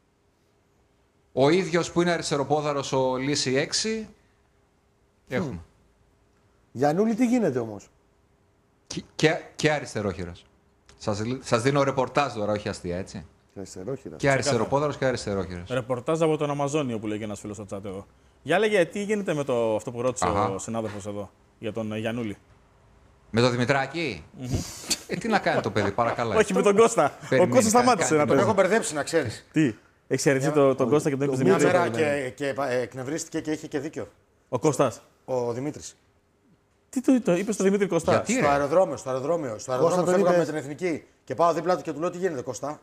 Ο ίδιος που είναι αριστεροπόδαρος, ο Λύση 6. Έχουμε. Γιαννούλη, τι γίνεται όμως. Και αριστερόχειρος. Σας δίνω ρεπορτάζ τώρα, όχι αστεία, έτσι. Αριστερόχειρα. Και αριστεροπόδαρος και αριστερόχειρος. Ρεπορτάζ από τον Αμαζόνιο που λέγει ένας φίλος στο chat εδώ. Για λέγε, τι γίνεται με αυτό που ρώτησε ο συνάδελφος εδώ για τον Γιαννούλη. Με τον Δημητράκη. Τι να κάνει το παιδί, παρακαλώ. Όχι, με τον Κώστα. Ο Κώστας σταμάτησε να Τον παίζει. έχω μπερδέψει, να ξέρεις. Τι, έχεις χαιρετήσει τον Κώστα και τον είπες Μια Δημήτρη. μέρα και εκνευρίστηκε και είχε και δίκιο. Ο Κώστας. Ο Δημήτρης. Τι το είπες στο Δημήτρη Κωστά. Γιατί? Στο αεροδρόμιο. Στο αεροδρόμιο τον φεύγαμε είπες. με την εθνική. Και πάω δίπλα του και του λέω τι γίνεται, Κώστα.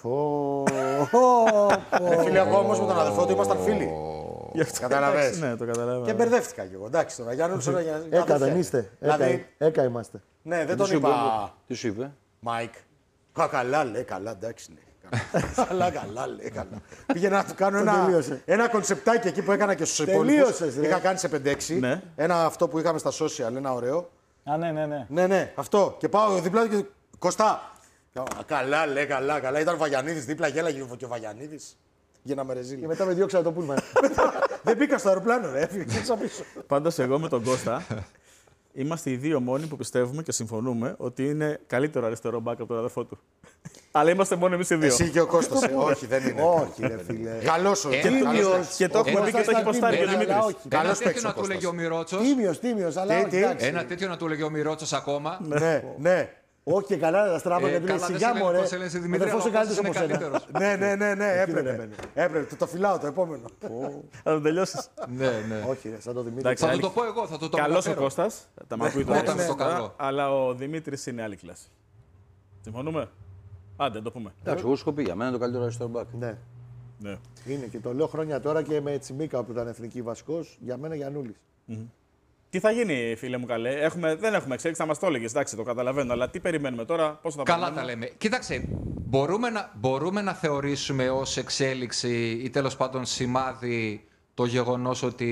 Φίλοι ακόμα όμως με τον αδερφό του ήμασταν φίλοι. Γι' αυτό, Καταλαβες. εντάξει, ναι, το καταλαβαίνω. Και μπερδεύτηκα κι εγώ. Εντάξει τώρα, Γιάννη, Έκα δεν είστε. Έκα είμαστε. Ναι, δεν Τι τον σου είπε, είπα. τι σου είπε. Μάικ. Καλά, λέει, καλά, εντάξει, ναι. Καλά, λέει, καλά. Πήγαινα να του κάνω τελείωσε. ένα κονσεπτάκι εκεί που έκανα και στους υπόλοιπους. Τελείωσες, ρε. Είχα κάνει σε 5-6. Ναι. Ένα αυτό που είχαμε στα social, ένα ωραίο. Α, ναι. Ναι, αυτό. Και πάω δίπλα του και Κωστά. Καλά, λέει, καλά. Ήταν ο Βαγιανίδης δίπλα, γέλαγε και ο Βαγιανίδης. Γίναμε ρεζίλοι. Και μετά με διώξα το πούλμαν. Δεν μπήκα στο αεροπλάνο, ρε. Έφυγε πίσω. Πάντως εγώ με τον Κώστα είμαστε οι δύο μόνοι που πιστεύουμε και συμφωνούμε ότι είναι καλύτερο αριστερό μπακ από τον αδερφό του. Αλλά είμαστε μόνο εμείς οι δύο. Εσύ και ο Κώστας. Όχι, δεν είναι. Όχι, ρε φίλε. Καλός ο Τίμιος. Και το έχουμε πει και το έχει ποστάρει και ο Δημήτρης. Ένα Καλός παίκτης τέτοιο ο να του λέγει ο Μιρότσος. Τίμιος, αλλά όχι. Τι? εντάξει. Ένα τέτοιο να του λέγει ο Μιρότσος ακόμα. Ναι. Όχι και καλά, τα στράβα γιατί λέει Καλά, δεν σιγά σε λένε μωρέ. πώς σε λένε στη Δημήτρη, Αδερφός αλλά είναι ο Κώστας καλύτερος είναι από σένα. καλύτερος. Ναι, έπρεπε. Το φυλάω το επόμενο. Θα το τελειώσεις. Ναι. Όχι, ρε, σαν το Δημήτρη. Εντάξει, Θα του άλλη- το πω εγώ, θα του το Καλός ο μεταφέρω. Κώστας, τα μ' ακούει τώρα, Όταν στο καλό. αλλά ο Δημήτρης είναι άλλη κλάση. Συμφωνούμε. Άντε, το πούμε. Εντάξει, εγώ σου έχω πει για μένα είναι το καλύτερο αριστερό μπακ. Ναι, Ναι. είναι και το λέω χρόνια τώρα και με Τσιμίκα που ήταν εθνική βασικός, για μένα Γιαννούλης. Τι θα γίνει, φίλε μου καλέ. Δεν έχουμε εξέλιξη, θα μας το έλεγες, εντάξει, το καταλαβαίνω. Αλλά τι περιμένουμε τώρα, πώς θα Καλά περιμένουμε. τα λέμε. Κοίταξε, μπορούμε να θεωρήσουμε ως εξέλιξη ή τέλος πάντων σημάδι το γεγονός ότι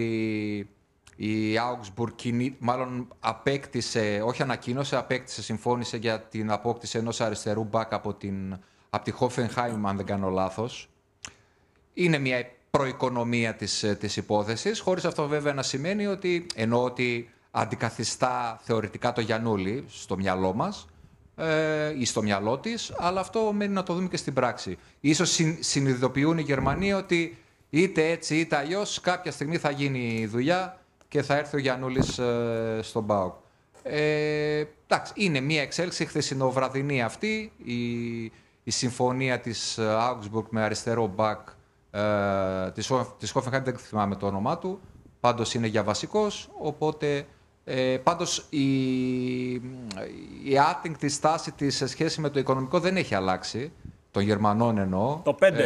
η Augsburg μάλλον απέκτησε, συμφώνησε για την απόκτηση ενός αριστερού μπακ από τη Hoffenheim, αν δεν κάνω λάθος. Είναι μια προοικονομία της υπόθεσης, χωρίς αυτό βέβαια να σημαίνει ότι, ενώ ότι αντικαθιστά θεωρητικά το Γιαννούλη στο μυαλό μας ή στο μυαλό της, αλλά αυτό μένει να το δούμε και στην πράξη. Ίσως συνειδητοποιούν οι Γερμανοί ότι είτε έτσι είτε αλλιώς κάποια στιγμή θα γίνει η δουλειά και θα έρθει ο Γιαννούλης στον ΠΑΟΚ. Εντάξει, είναι μια εξέλιξη χθεσινοβραδινή αυτή, η συμφωνία της Augsburg με αριστερό μπακ της Hoffenheim, δεν θυμάμαι το όνομά του, πάντως είναι για βασικός, οπότε Πάντως η άτιγκτη στάση της σε σχέση με το οικονομικό δεν έχει αλλάξει. Των Γερμανών εννοώ. Το 5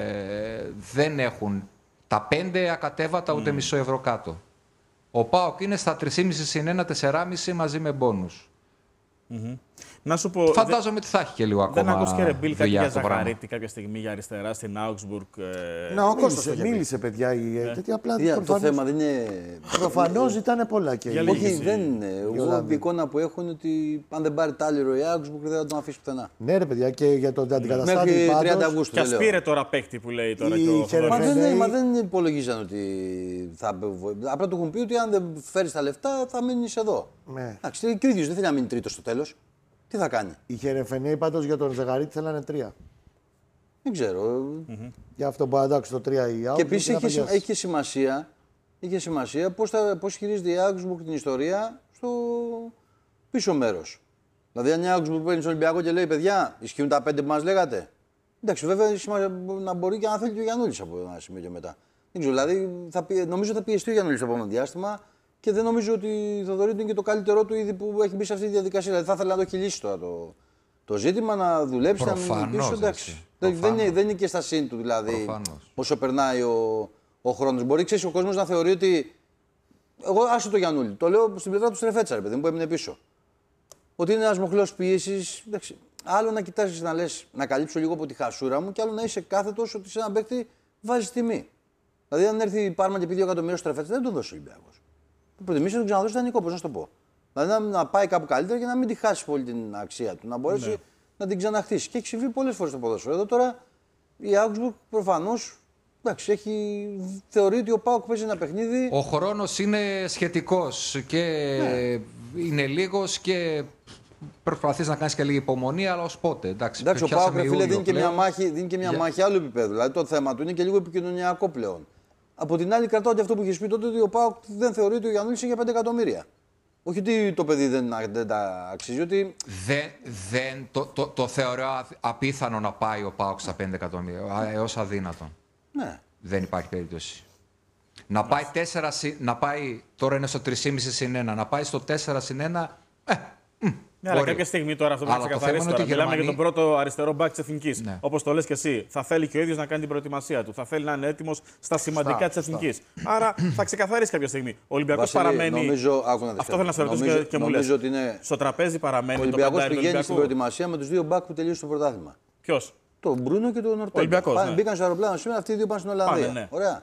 δεν έχουν τα 5 ακατέβατα ούτε μισό ευρώ κάτω. Ο ΠΑΟΚ είναι στα 3,5 συν 1, 4,5 μαζί με μπόνους. Να σου πω. Φαντάζομαι ότι θα έχει και λίγο ακόμα. Δεν ακούστηκε Ρεμπίλ κάτι για το πράγμα. Ζαχαρίτη κάποια στιγμή για αριστερά στην Augsburg. Ναι, ο Κώστας το είχε πει. Μίλησε, παιδιά. Τέτοια απλά Το θέμα δεν είναι. προφανώς ζητάνε πολλά και Για οι- λίγη. Όχι, δεν είναι. Εγώ η εικόνα που έχω είναι ότι αν δεν πάρει τάλιρο η Augsburg δεν θα τον αφήσει πουθενά. Ναι, ρε παιδιά, και για τον αντικαταστάτη. Μέχρι 30 πάντως, Αυγούστου. Και δεν α λέω. πήρε τώρα παίκτη που λέει τώρα Η και ο Χερεφέ- Θοδωρής. Μα δεν υπολογίζαν ότι θα. Απλά του έχουν πει ότι αν δεν φέρει τα λεφτά θα μείνει εδώ. Ναι. Εντάξει, και ο ίδιο δεν θέλει να μείνει τρίτο στο τέλο. Τι θα κάνει, Οι Χερεφενέοι πάντως για τον Ζαγαρίτη θέλανε 3. δεν ξέρω. Για αυτό που αντάξει το 3 η Augsburg. Και επίση να παγιάσει. είχε σημασία πώς χειρίζεται η Augsburg την ιστορία στο πίσω μέρος. Δηλαδή, αν η Augsburg παίρνει στον Ολυμπιακό και λέει: Παιδιά, ισχύουν τα 5 που μας λέγατε. Εντάξει, βέβαια να μπορεί και να θέλει και ο Γιαννούλης από ένα σημείο και μετά. Δεν ξέρω, δηλαδή νομίζω θα πιεστεί ο Γιαννούλης το επόμενο διάστημα και δεν νομίζω ότι θα δωρείται και το καλύτερό του ήδη που έχει μπει σε αυτή τη διαδικασία. Δηλαδή, θα ήθελα να το έχει λύσει τώρα το ζήτημα, να δουλέψει, να μην Προφανώς, πίσω. Εντάξει. έτσι. Δεν είναι και στα σύν του δηλαδή. Προφανώς. Όσο περνάει ο χρόνος. Μπορεί ξέρεις, ο κόσμος να θεωρεί ότι. Εγώ άσε το Γιαννούλη. Το λέω στην πλευρά του Στρεφέτσα, ρε παιδί μου, που έμεινε πίσω. Ότι είναι ένας μοχλός πίεσης. Άλλο να κοιτάζεις να λες να καλύψω λίγο από τη χασούρα μου, και άλλο να είσαι κάθετος ότι σε έναν παίκτη βάζεις τιμή. Δηλαδή, αν έρθει η Πάρμα και πει 2 εκατομμύρια στο Στρεφέτσα, δεν τον δώσει ο Ολυμπιακός. Το προτιμήσει να τον ξαναδώσει δανεικό, πώς να σου το πω. Δηλαδή, να πάει κάπου καλύτερα και να μην τη χάσει πολύ την αξία του. Να μπορέσει να την ξαναχτίσει. Και έχει συμβεί πολλές φορές το ποδόσφαιρο. Εδώ τώρα η Augsburg προφανώς. Εντάξει, θεωρεί ότι ο ΠΑΟΚ παίζει ένα παιχνίδι. Ο χρόνος είναι σχετικός και είναι λίγος και προσπαθείς να κάνεις και λίγη υπομονή, αλλά ως πότε. Εντάξει, Εντάξει, ο πιάσαμε ΠΑΟΚ φίλε Ιούλιο δίνει και μια πλέον. μάχη, μάχη άλλου επίπεδου. Δηλαδή το θέμα του είναι και λίγο επικοινωνιακό πλέον. Από την άλλη, κρατάω και αυτό που είχε πει τότε ότι ο ΠΑΟΚ δεν θεωρεί ότι ο Γιαννούλης είναι για 5 εκατομμύρια. Όχι ότι το παιδί δεν τα αξίζει, ότι. Το θεωρώ απίθανο να πάει ο ΠΑΟΚ στα 5 εκατομμύρια, έως αδύνατον. Ναι. Δεν υπάρχει περίπτωση. Να πάει, τώρα είναι στο 3,5 συν 1, να πάει στο 4 συν 1, Ναι, αλλά μπορεί. κάποια στιγμή τώρα αυτό που Αλλά θα το ξεκαθαρίσει θέμα είναι τώρα. ότι οι Μιλάμε για τον Γερμανοί- πρώτο αριστερό μπακ τη Εθνική. Ναι. Όπως το λες και εσύ. Θα θέλει και ο ίδιος να κάνει την προετοιμασία του. Θα θέλει να είναι έτοιμος στα σημαντικά της Εθνικής. Άρα θα ξεκαθαρίσει κάποια στιγμή. Ο Ολυμπιακός Βασίλη, παραμένει. νομίζω, Αυτό θέλω να σε ρωτήσω και μου λες. Νομίζω ότι είναι. Στο τραπέζι παραμένει Ο το Ολυμπιακός πεντάρι του πηγαίνει στην Ολυμπιακού. προετοιμασία με τους δύο μπακ που τελείωσαν το πρωτάθλημα. Ποιος? Τον Μπρούνο και τον Ορτέγκα. Ολυμπιακός, ναι. Μπήκαν στο αεροπλάνο σήμερα, αυτοί οι δύο πάνε στην Ολλανδία. Πάνε, ναι. Ωραία.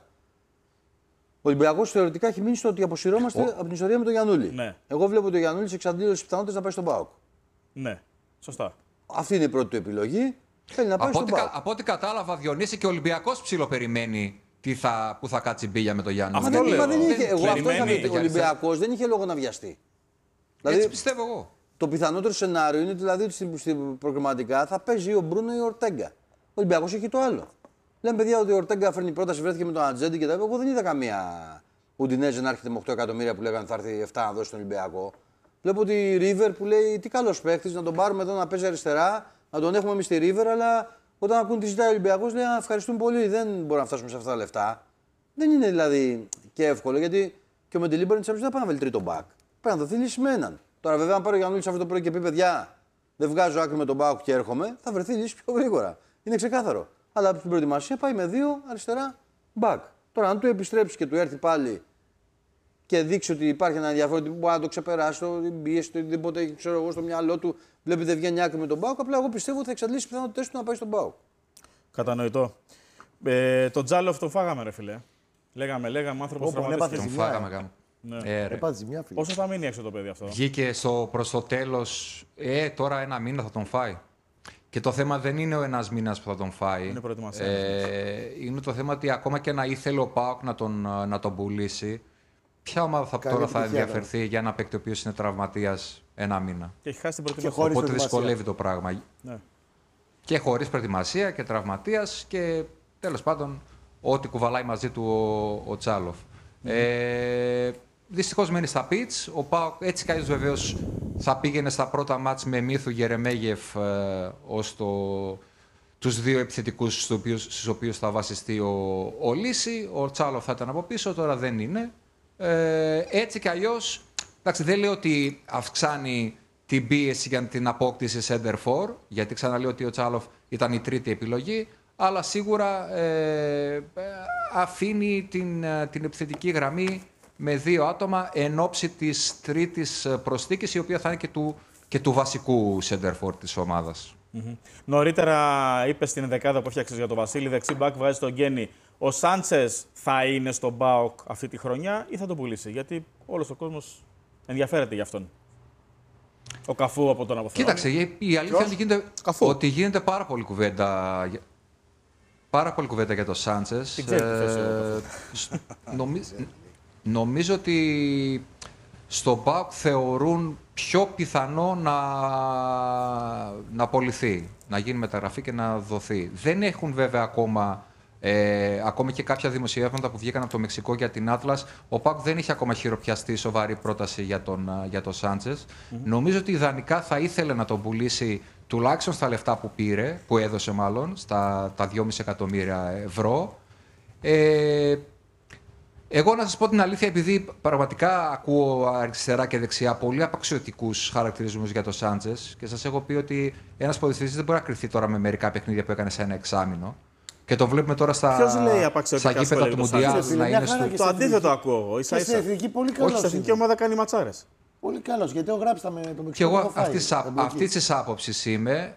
Ο Ολυμπιακός θεωρητικά έχει μείνει στο ότι αποσυρώμαστε από την ιστορία με τον Γιαννούλη. Ναι. Εγώ βλέπω ότι ο Γιαννούλης εξαντλήσει τις πιθανότητες να πάει στον ΠΑΟΚ. Ναι. Σωστά. Αυτή είναι η πρώτη του επιλογή. Θέλει να πάει στον ΠΑΟΚ. Από ό,τι κατάλαβα, Διονύση, και ο Ολυμπιακός ψιλοπεριμένει που θα κάτσει μπίλια με τον Γιάννη. Αυτό Μα λέω. δεν είχε. Εγώ αυτό Περιμένει. είχα πει. Ο Ολυμπιακός δεν είχε λόγο να βιαστεί. Έτσι Δηλαδή, πιστεύω εγώ. το πιθανότερο σενάριο είναι δηλαδή ότι στην προκριματικά θα παίζει ο Μπρούνο ή ο Ορτέγκα. Ο Ολυμπιακός έχει το άλλο. Λέμε παιδιά ότι ο Ορτέγκα φέρνει πρόταση, βρέθηκε με τον Ατζέντη και τα είπα. Εγώ δεν είδα καμία Ουντινέζε να έρχεται με 8 εκατομμύρια που λέγανε θα έρθει 7 να δώσει στον Ολυμπιακό. Βλέπω ότι η River που λέει τι καλό παίχτη, να τον πάρουμε εδώ να παίζει αριστερά, να τον έχουμε εμεί στη River, αλλά όταν ακούν τι ζητάει ο Ολυμπιακός λέει ευχαριστούμε πολύ, δεν μπορούμε να φτάσουμε σε αυτά τα λεφτά. Δεν είναι δηλαδή και εύκολο γιατί και ο Μεντελίμπερ δεν πάει να βάλει τρίτο μπακ. Πρέπει να δοθεί λύση με έναν. Τώρα βέβαια, αν πάρει ο Γιαννούλης αυτό το πρωί και πει παιδιά, δεν βγάζω άκρη με τον μπακ και έρχομαι, θα βρεθεί λύση πιο γρήγορα. Είναι ξεκάθαρο. Αλλά από την προετοιμασία πάει με 2 αριστερά μπακ. Τώρα, αν του επιστρέψει και του έρθει πάλι και δείξει ότι υπάρχει ένα ενδιαφέρον που μπορεί να το ξεπεράσει, την πίεση, το οτιδήποτε ξέρω εγώ στο μυαλό του, βλέπει δεν βγαίνει άκρη με τον Μπάουκ. Απλά εγώ πιστεύω ότι θα εξαντλήσει τι πιθανότητε του να πάει στον Μπάουκ. Κατανοητό. Το Τζάλοφ τον φάγαμε, ρε φιλέ. Λέγαμε, άνθρωπος Όπου τραυματίστηκε. Τον ζημιά. φάγαμε καν. Ναι. Ρε. Έπαθε ζημιά, φίλε. Πόσο θα μείνει έξω το παιδί αυτό? Βγήκε προς το τέλος, τώρα 1 μήνα θα τον φάει. Και το θέμα δεν είναι ο 1 μήνας που θα τον φάει. Είναι προετοιμασία. Είναι το θέμα ότι ακόμα και να ήθελε ο ΠΑΟΚ να τον πουλήσει, ποια ομάδα Καλή τώρα θα επιτυχία, ενδιαφερθεί για ένα παίκτη ο οποίος είναι τραυματίας 1 μήνα. Και έχει χάσει την Και προετοιμασία. χωρίς Οπότε προετοιμασία. δυσκολεύει το πράγμα. Ναι. Και χωρίς προετοιμασία και τραυματίας και τέλος πάντων ό,τι κουβαλάει μαζί του ο Τσάλοφ. Δυστυχώς μένει στα πιτς. Ο ΠΑΟΚ έτσι κι αλλιώς βεβαίως θα πήγαινε στα πρώτα μάτς με Μίθου Γερεμέγεφ ως τους δύο επιθετικούς στους οποίους θα βασιστεί ο Λύση. Ο Τσάλοφ θα ήταν από πίσω, τώρα δεν είναι. Έτσι κι αλλιώς Εντάξει, δεν λέω ότι αυξάνει την πίεση για την απόκτηση center for, γιατί ξαναλέω ότι ο Τσάλοφ ήταν η τρίτη επιλογή, αλλά σίγουρα αφήνει την επιθετική γραμμή με 2 άτομα εν ώψη της τρίτης προσθήκης, η οποία θα είναι και του βασικού center for της ομάδας. Νωρίτερα είπε στην δεκάδα που έφτιαξες για τον Βασίλη, δεξί μπακ βάζει τον Γκένι. Ο Σάντσες θα είναι στον ΠΑΟΚ αυτή τη χρονιά ή θα τον πουλήσει? Γιατί όλος ο κόσμος ενδιαφέρεται για αυτόν. Ο Καφού από τον αποθεώνα. Κοίταξε, η αλήθεια είναι ότι γίνεται πάρα πολύ κουβέντα. Πάρα πολύ κουβέντα για τον Σάντσες. Τι ξέρει τη θέση ο Νομίζω ότι στον ΠΑΟΚ θεωρούν πιο πιθανό να πωληθεί, να γίνει μεταγραφή και να δοθεί. Δεν έχουν βέβαια ακόμα και κάποια δημοσιεύματα που βγήκαν από το Μεξικό για την Άτλας. Ο ΠΑΟΚ δεν είχε ακόμα χειροπιαστεί σοβαρή πρόταση για τον Σάντσες. Νομίζω ότι ιδανικά θα ήθελε να τον πουλήσει τουλάχιστον στα λεφτά που πήρε, που έδωσε μάλλον, στα 2,5 εκατομμύρια ευρώ. Εγώ να σας πω την αλήθεια, επειδή πραγματικά ακούω αριστερά και δεξιά πολύ απαξιωτικούς χαρακτηρισμούς για τον Σάντσες και σας έχω πει ότι ένας ποδοσφαιριστής δεν μπορεί να κρυφτεί τώρα με μερικά παιχνίδια που έκανε σε ένα εξάμηνο. Και το βλέπουμε τώρα στα γήπεδα του Μουντιάλ να είναι στο. Το αντίθετο ακούω εγώ. Και στην εθνική πολύ καλός. Όχι, στην εθνική ομάδα κάνει ματσάρες. Πολύ καλός, γιατί ο γράψτα με το Μεξικό. Και εγώ αυτή τη άποψη είμαι.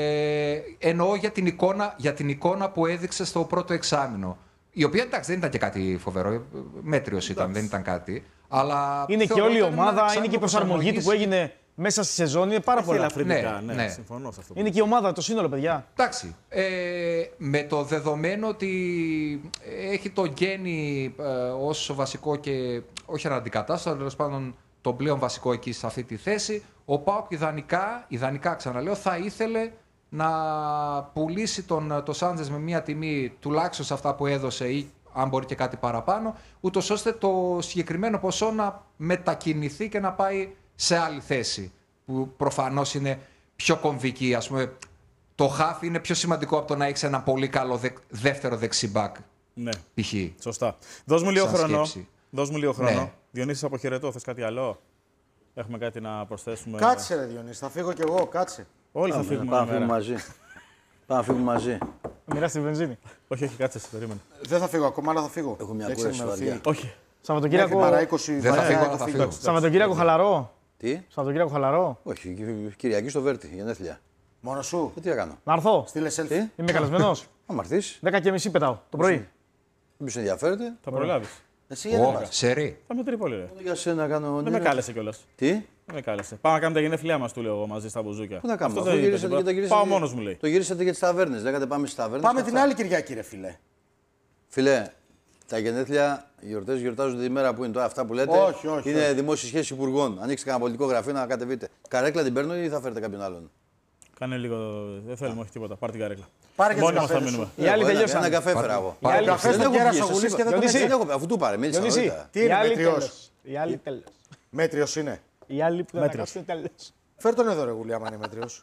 Εννοώ για την εικόνα που έδειξε στο πρώτο εξάμηνο. Η οποία εντάξει δεν ήταν και κάτι φοβερό. Μέτριος ήταν, δεν ήταν κάτι. Αλλά είναι και όλη η ομάδα, είναι και η προσαρμογή του που έγινε μέσα στη σεζόν. Είναι πάρα πολλά. Ναι, συμφωνώ σε αυτό. Είναι και η ομάδα, το σύνολο, παιδιά. Εντάξει. Με το δεδομένο ότι έχει τον Γκένι ως βασικό και όχι αναντικατάστατο, τέλος πάντων τον πλέον βασικό εκεί σε αυτή τη θέση, ο ΠΑΟΚ ιδανικά ξαναλέω, θα ήθελε να πουλήσει τον Σάντζες με μια τιμή τουλάχιστον σε αυτά που έδωσε ή αν μπορεί και κάτι παραπάνω, ούτως ώστε το συγκεκριμένο ποσό να μετακινηθεί και να πάει σε άλλη θέση, που προφανώς είναι πιο κομβική. Ας πούμε, το χάφι είναι πιο σημαντικό από το να έχεις ένα πολύ καλό δεύτερο δεξιμπάκ. Ναι, π.χ. σωστά. Δώσ' μου λίγο χρόνο. Ναι. Διονύση, αποχαιρετώ. Θες κάτι άλλο? Έχουμε κάτι να προσθέσουμε? Κάτσε ρε Διονύση, θα φύγω κι εγώ, κάτσε. Όλοι θα φύγουμε. Πάμε να φύγουμε μαζί. Πάμε να φύγουμε μαζί. Μοιράσει τη βενζίνη. Όχι, κάτσε, περίμενε. Δεν θα φύγω ακόμα, αλλά θα φύγω. Έχω μια Έχεις κούραση ενημερωθεί. βαριά. Όχι. Σαββατοκύριακο. Δεν θα φύγω, θα φύγω. Σαββατοκύριακο χαλαρό. Τι? Σαββατοκύριακο χαλαρό. Όχι, Κυριακή στο Βέρτι, γενέθλια. Μόνο σου. Τι να κάνω? Να έρθω. Στείλε selfie. Τι? Είμαι καλεσμένος. Άμα έρθεις, 10:30 πετάω το πρωί. δεν σε ενδιαφέρεται. Θα προλάβει. Εσύ γιατί πας? Σερί. Θα με τρίπολη, ρε. Για σένα κάνω. Δεν με κάλεσε κιόλας. Τι? Δεν με κάλεσε. Πάμε να κάνουμε τα γενέθλιά μας, του λέω εγώ μαζί στα μπουζούκια. Πού να κάνουμε? Αυτό Αφού δεν είπε γυρίσατε τίποτα. και τα γυρίσατε. Πάω μόνος μου, λέει. Το γυρίσατε για τις ταβέρνες. Λέγατε πάμε στις ταβέρνες. Πάμε και την αυτά. άλλη Κυριακή, ρε φίλε. Φίλε, τα γενέθλια, οι γιορτές γιορτάζονται τη μέρα που είναι τώρα. Αυτά που λέτε Όχι. είναι δημόσιες σχέσεις υπουργών. Ανοίξτε κανένα πολιτικό γραφείο να κατεβείτε. Καρέκλα την παίρνω ή θα φέρετε κάποιον άλλον? Κάνε λίγο. Δεν θέλουμε, όχι τίποτα. Πάρ' την καρέκλα. Πάρε και Μόνοι την μας θα καφέ μείνουμε. Οι άλλοι Ένα τελειώσαν. καφέ φέρα εγώ. Οι άλλοι Καφέ στον κέρασο γουλής και δεν τον Διονύση. έχει. Αφού του πάρε, μίλησα Διονύση, νωρίτερα. Τι οι είναι, άλλοι μετριός? τέλος. Οι άλλοι τέλος. Μέτριος είναι. Οι άλλοι που δεν Μέτριος. θα τέλος. Φέρ τον εδώ ρε Γουλή, άμα είναι μέτριος.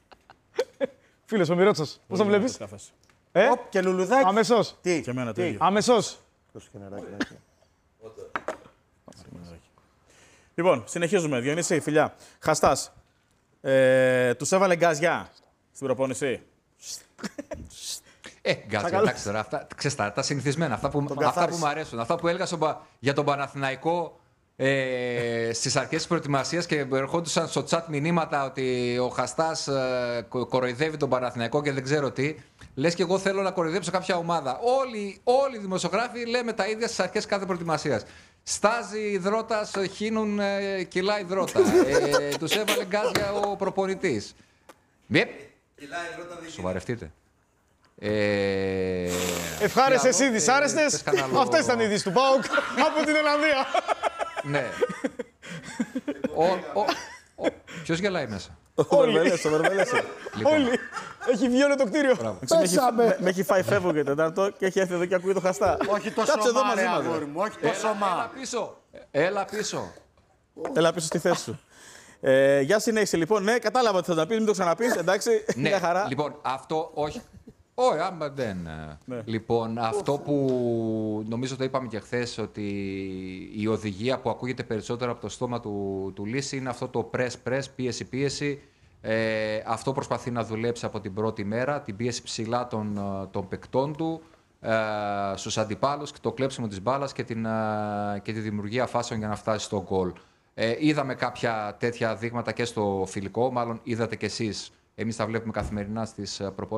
Φίλος ο Μιρότσος, πώς τον βλέπεις? Καφές. Οπ, και λουλουδάκι. Αμέσως. Τι. Και εμένα το ίδιο. Αμέσως. Λοιπόν, συνεχίζουμε. Διονύση, φιλιά. Χαστάς. Τους έβαλε γκαζιά στην προπόνηση. Γκάτσε, εντάξει τώρα. Ξέρεις τα συνηθισμένα. Αυτά που μου αρέσουν. Αυτά που έλεγα για τον Παναθηναϊκό στις αρχές της προετοιμασίας και ερχόντουσαν στο chat μηνύματα ότι ο Χαστάς κοροϊδεύει τον Παναθηναϊκό και δεν ξέρω τι. Λες και εγώ θέλω να κοροϊδέψω κάποια ομάδα. Όλοι οι δημοσιογράφοι λέμε τα ίδια στις αρχές κάθε προετοιμασίας. Στάζει υδρότας, χύνουν κιλά υδρότα. Τους έβαλε γκάζια ο προπονητής. Σοβαρευτείτε. Ευχάριστες ή δυσάρεστες. Αυτές ήταν οι ειδήσεις του ΠΑΟΚ από την Ολλανδία. Ναι. Ποιος γελάει μέσα? Ο Βερβέλες. Όλοι. Έχει βγει όλο το κτίριο. Με έχει φάει φεύγω και τετάρτο και έχει έρθει εδώ και ακούει το Χαστά. Όχι τόσο Κάτσε εδώ μα, μαζί ρε μας, αγόρι μου. Όχι τόσο Έλα μα. πίσω. Έλα πίσω. Έλα πίσω στη θέση σου. Για συνέχισε λοιπόν. Ναι, κατάλαβα τι θα να πεις, μην το ξαναπείς. Εντάξει, Ναι, μια χαρά. λοιπόν, αυτό όχι. Όχι, άμα δεν. Λοιπόν, αυτό που νομίζω το είπαμε και χθες, ότι η οδηγία που ακούγεται περισσότερο από το στόμα του Λύση είναι αυτό το press, πίεση. Αυτό προσπαθεί να δουλέψει από την πρώτη μέρα, την πίεση ψηλά των παικτών του, στους αντιπάλους, το κλέψιμο της μπάλας και τη δημιουργία φάσεων για να φτάσει στο γκολ. Είδαμε κάποια τέτοια δείγματα και στο φιλικό, μάλλον είδατε κι εσείς. Εμείς τα βλέπουμε καθημερινά στις προπονήσεις.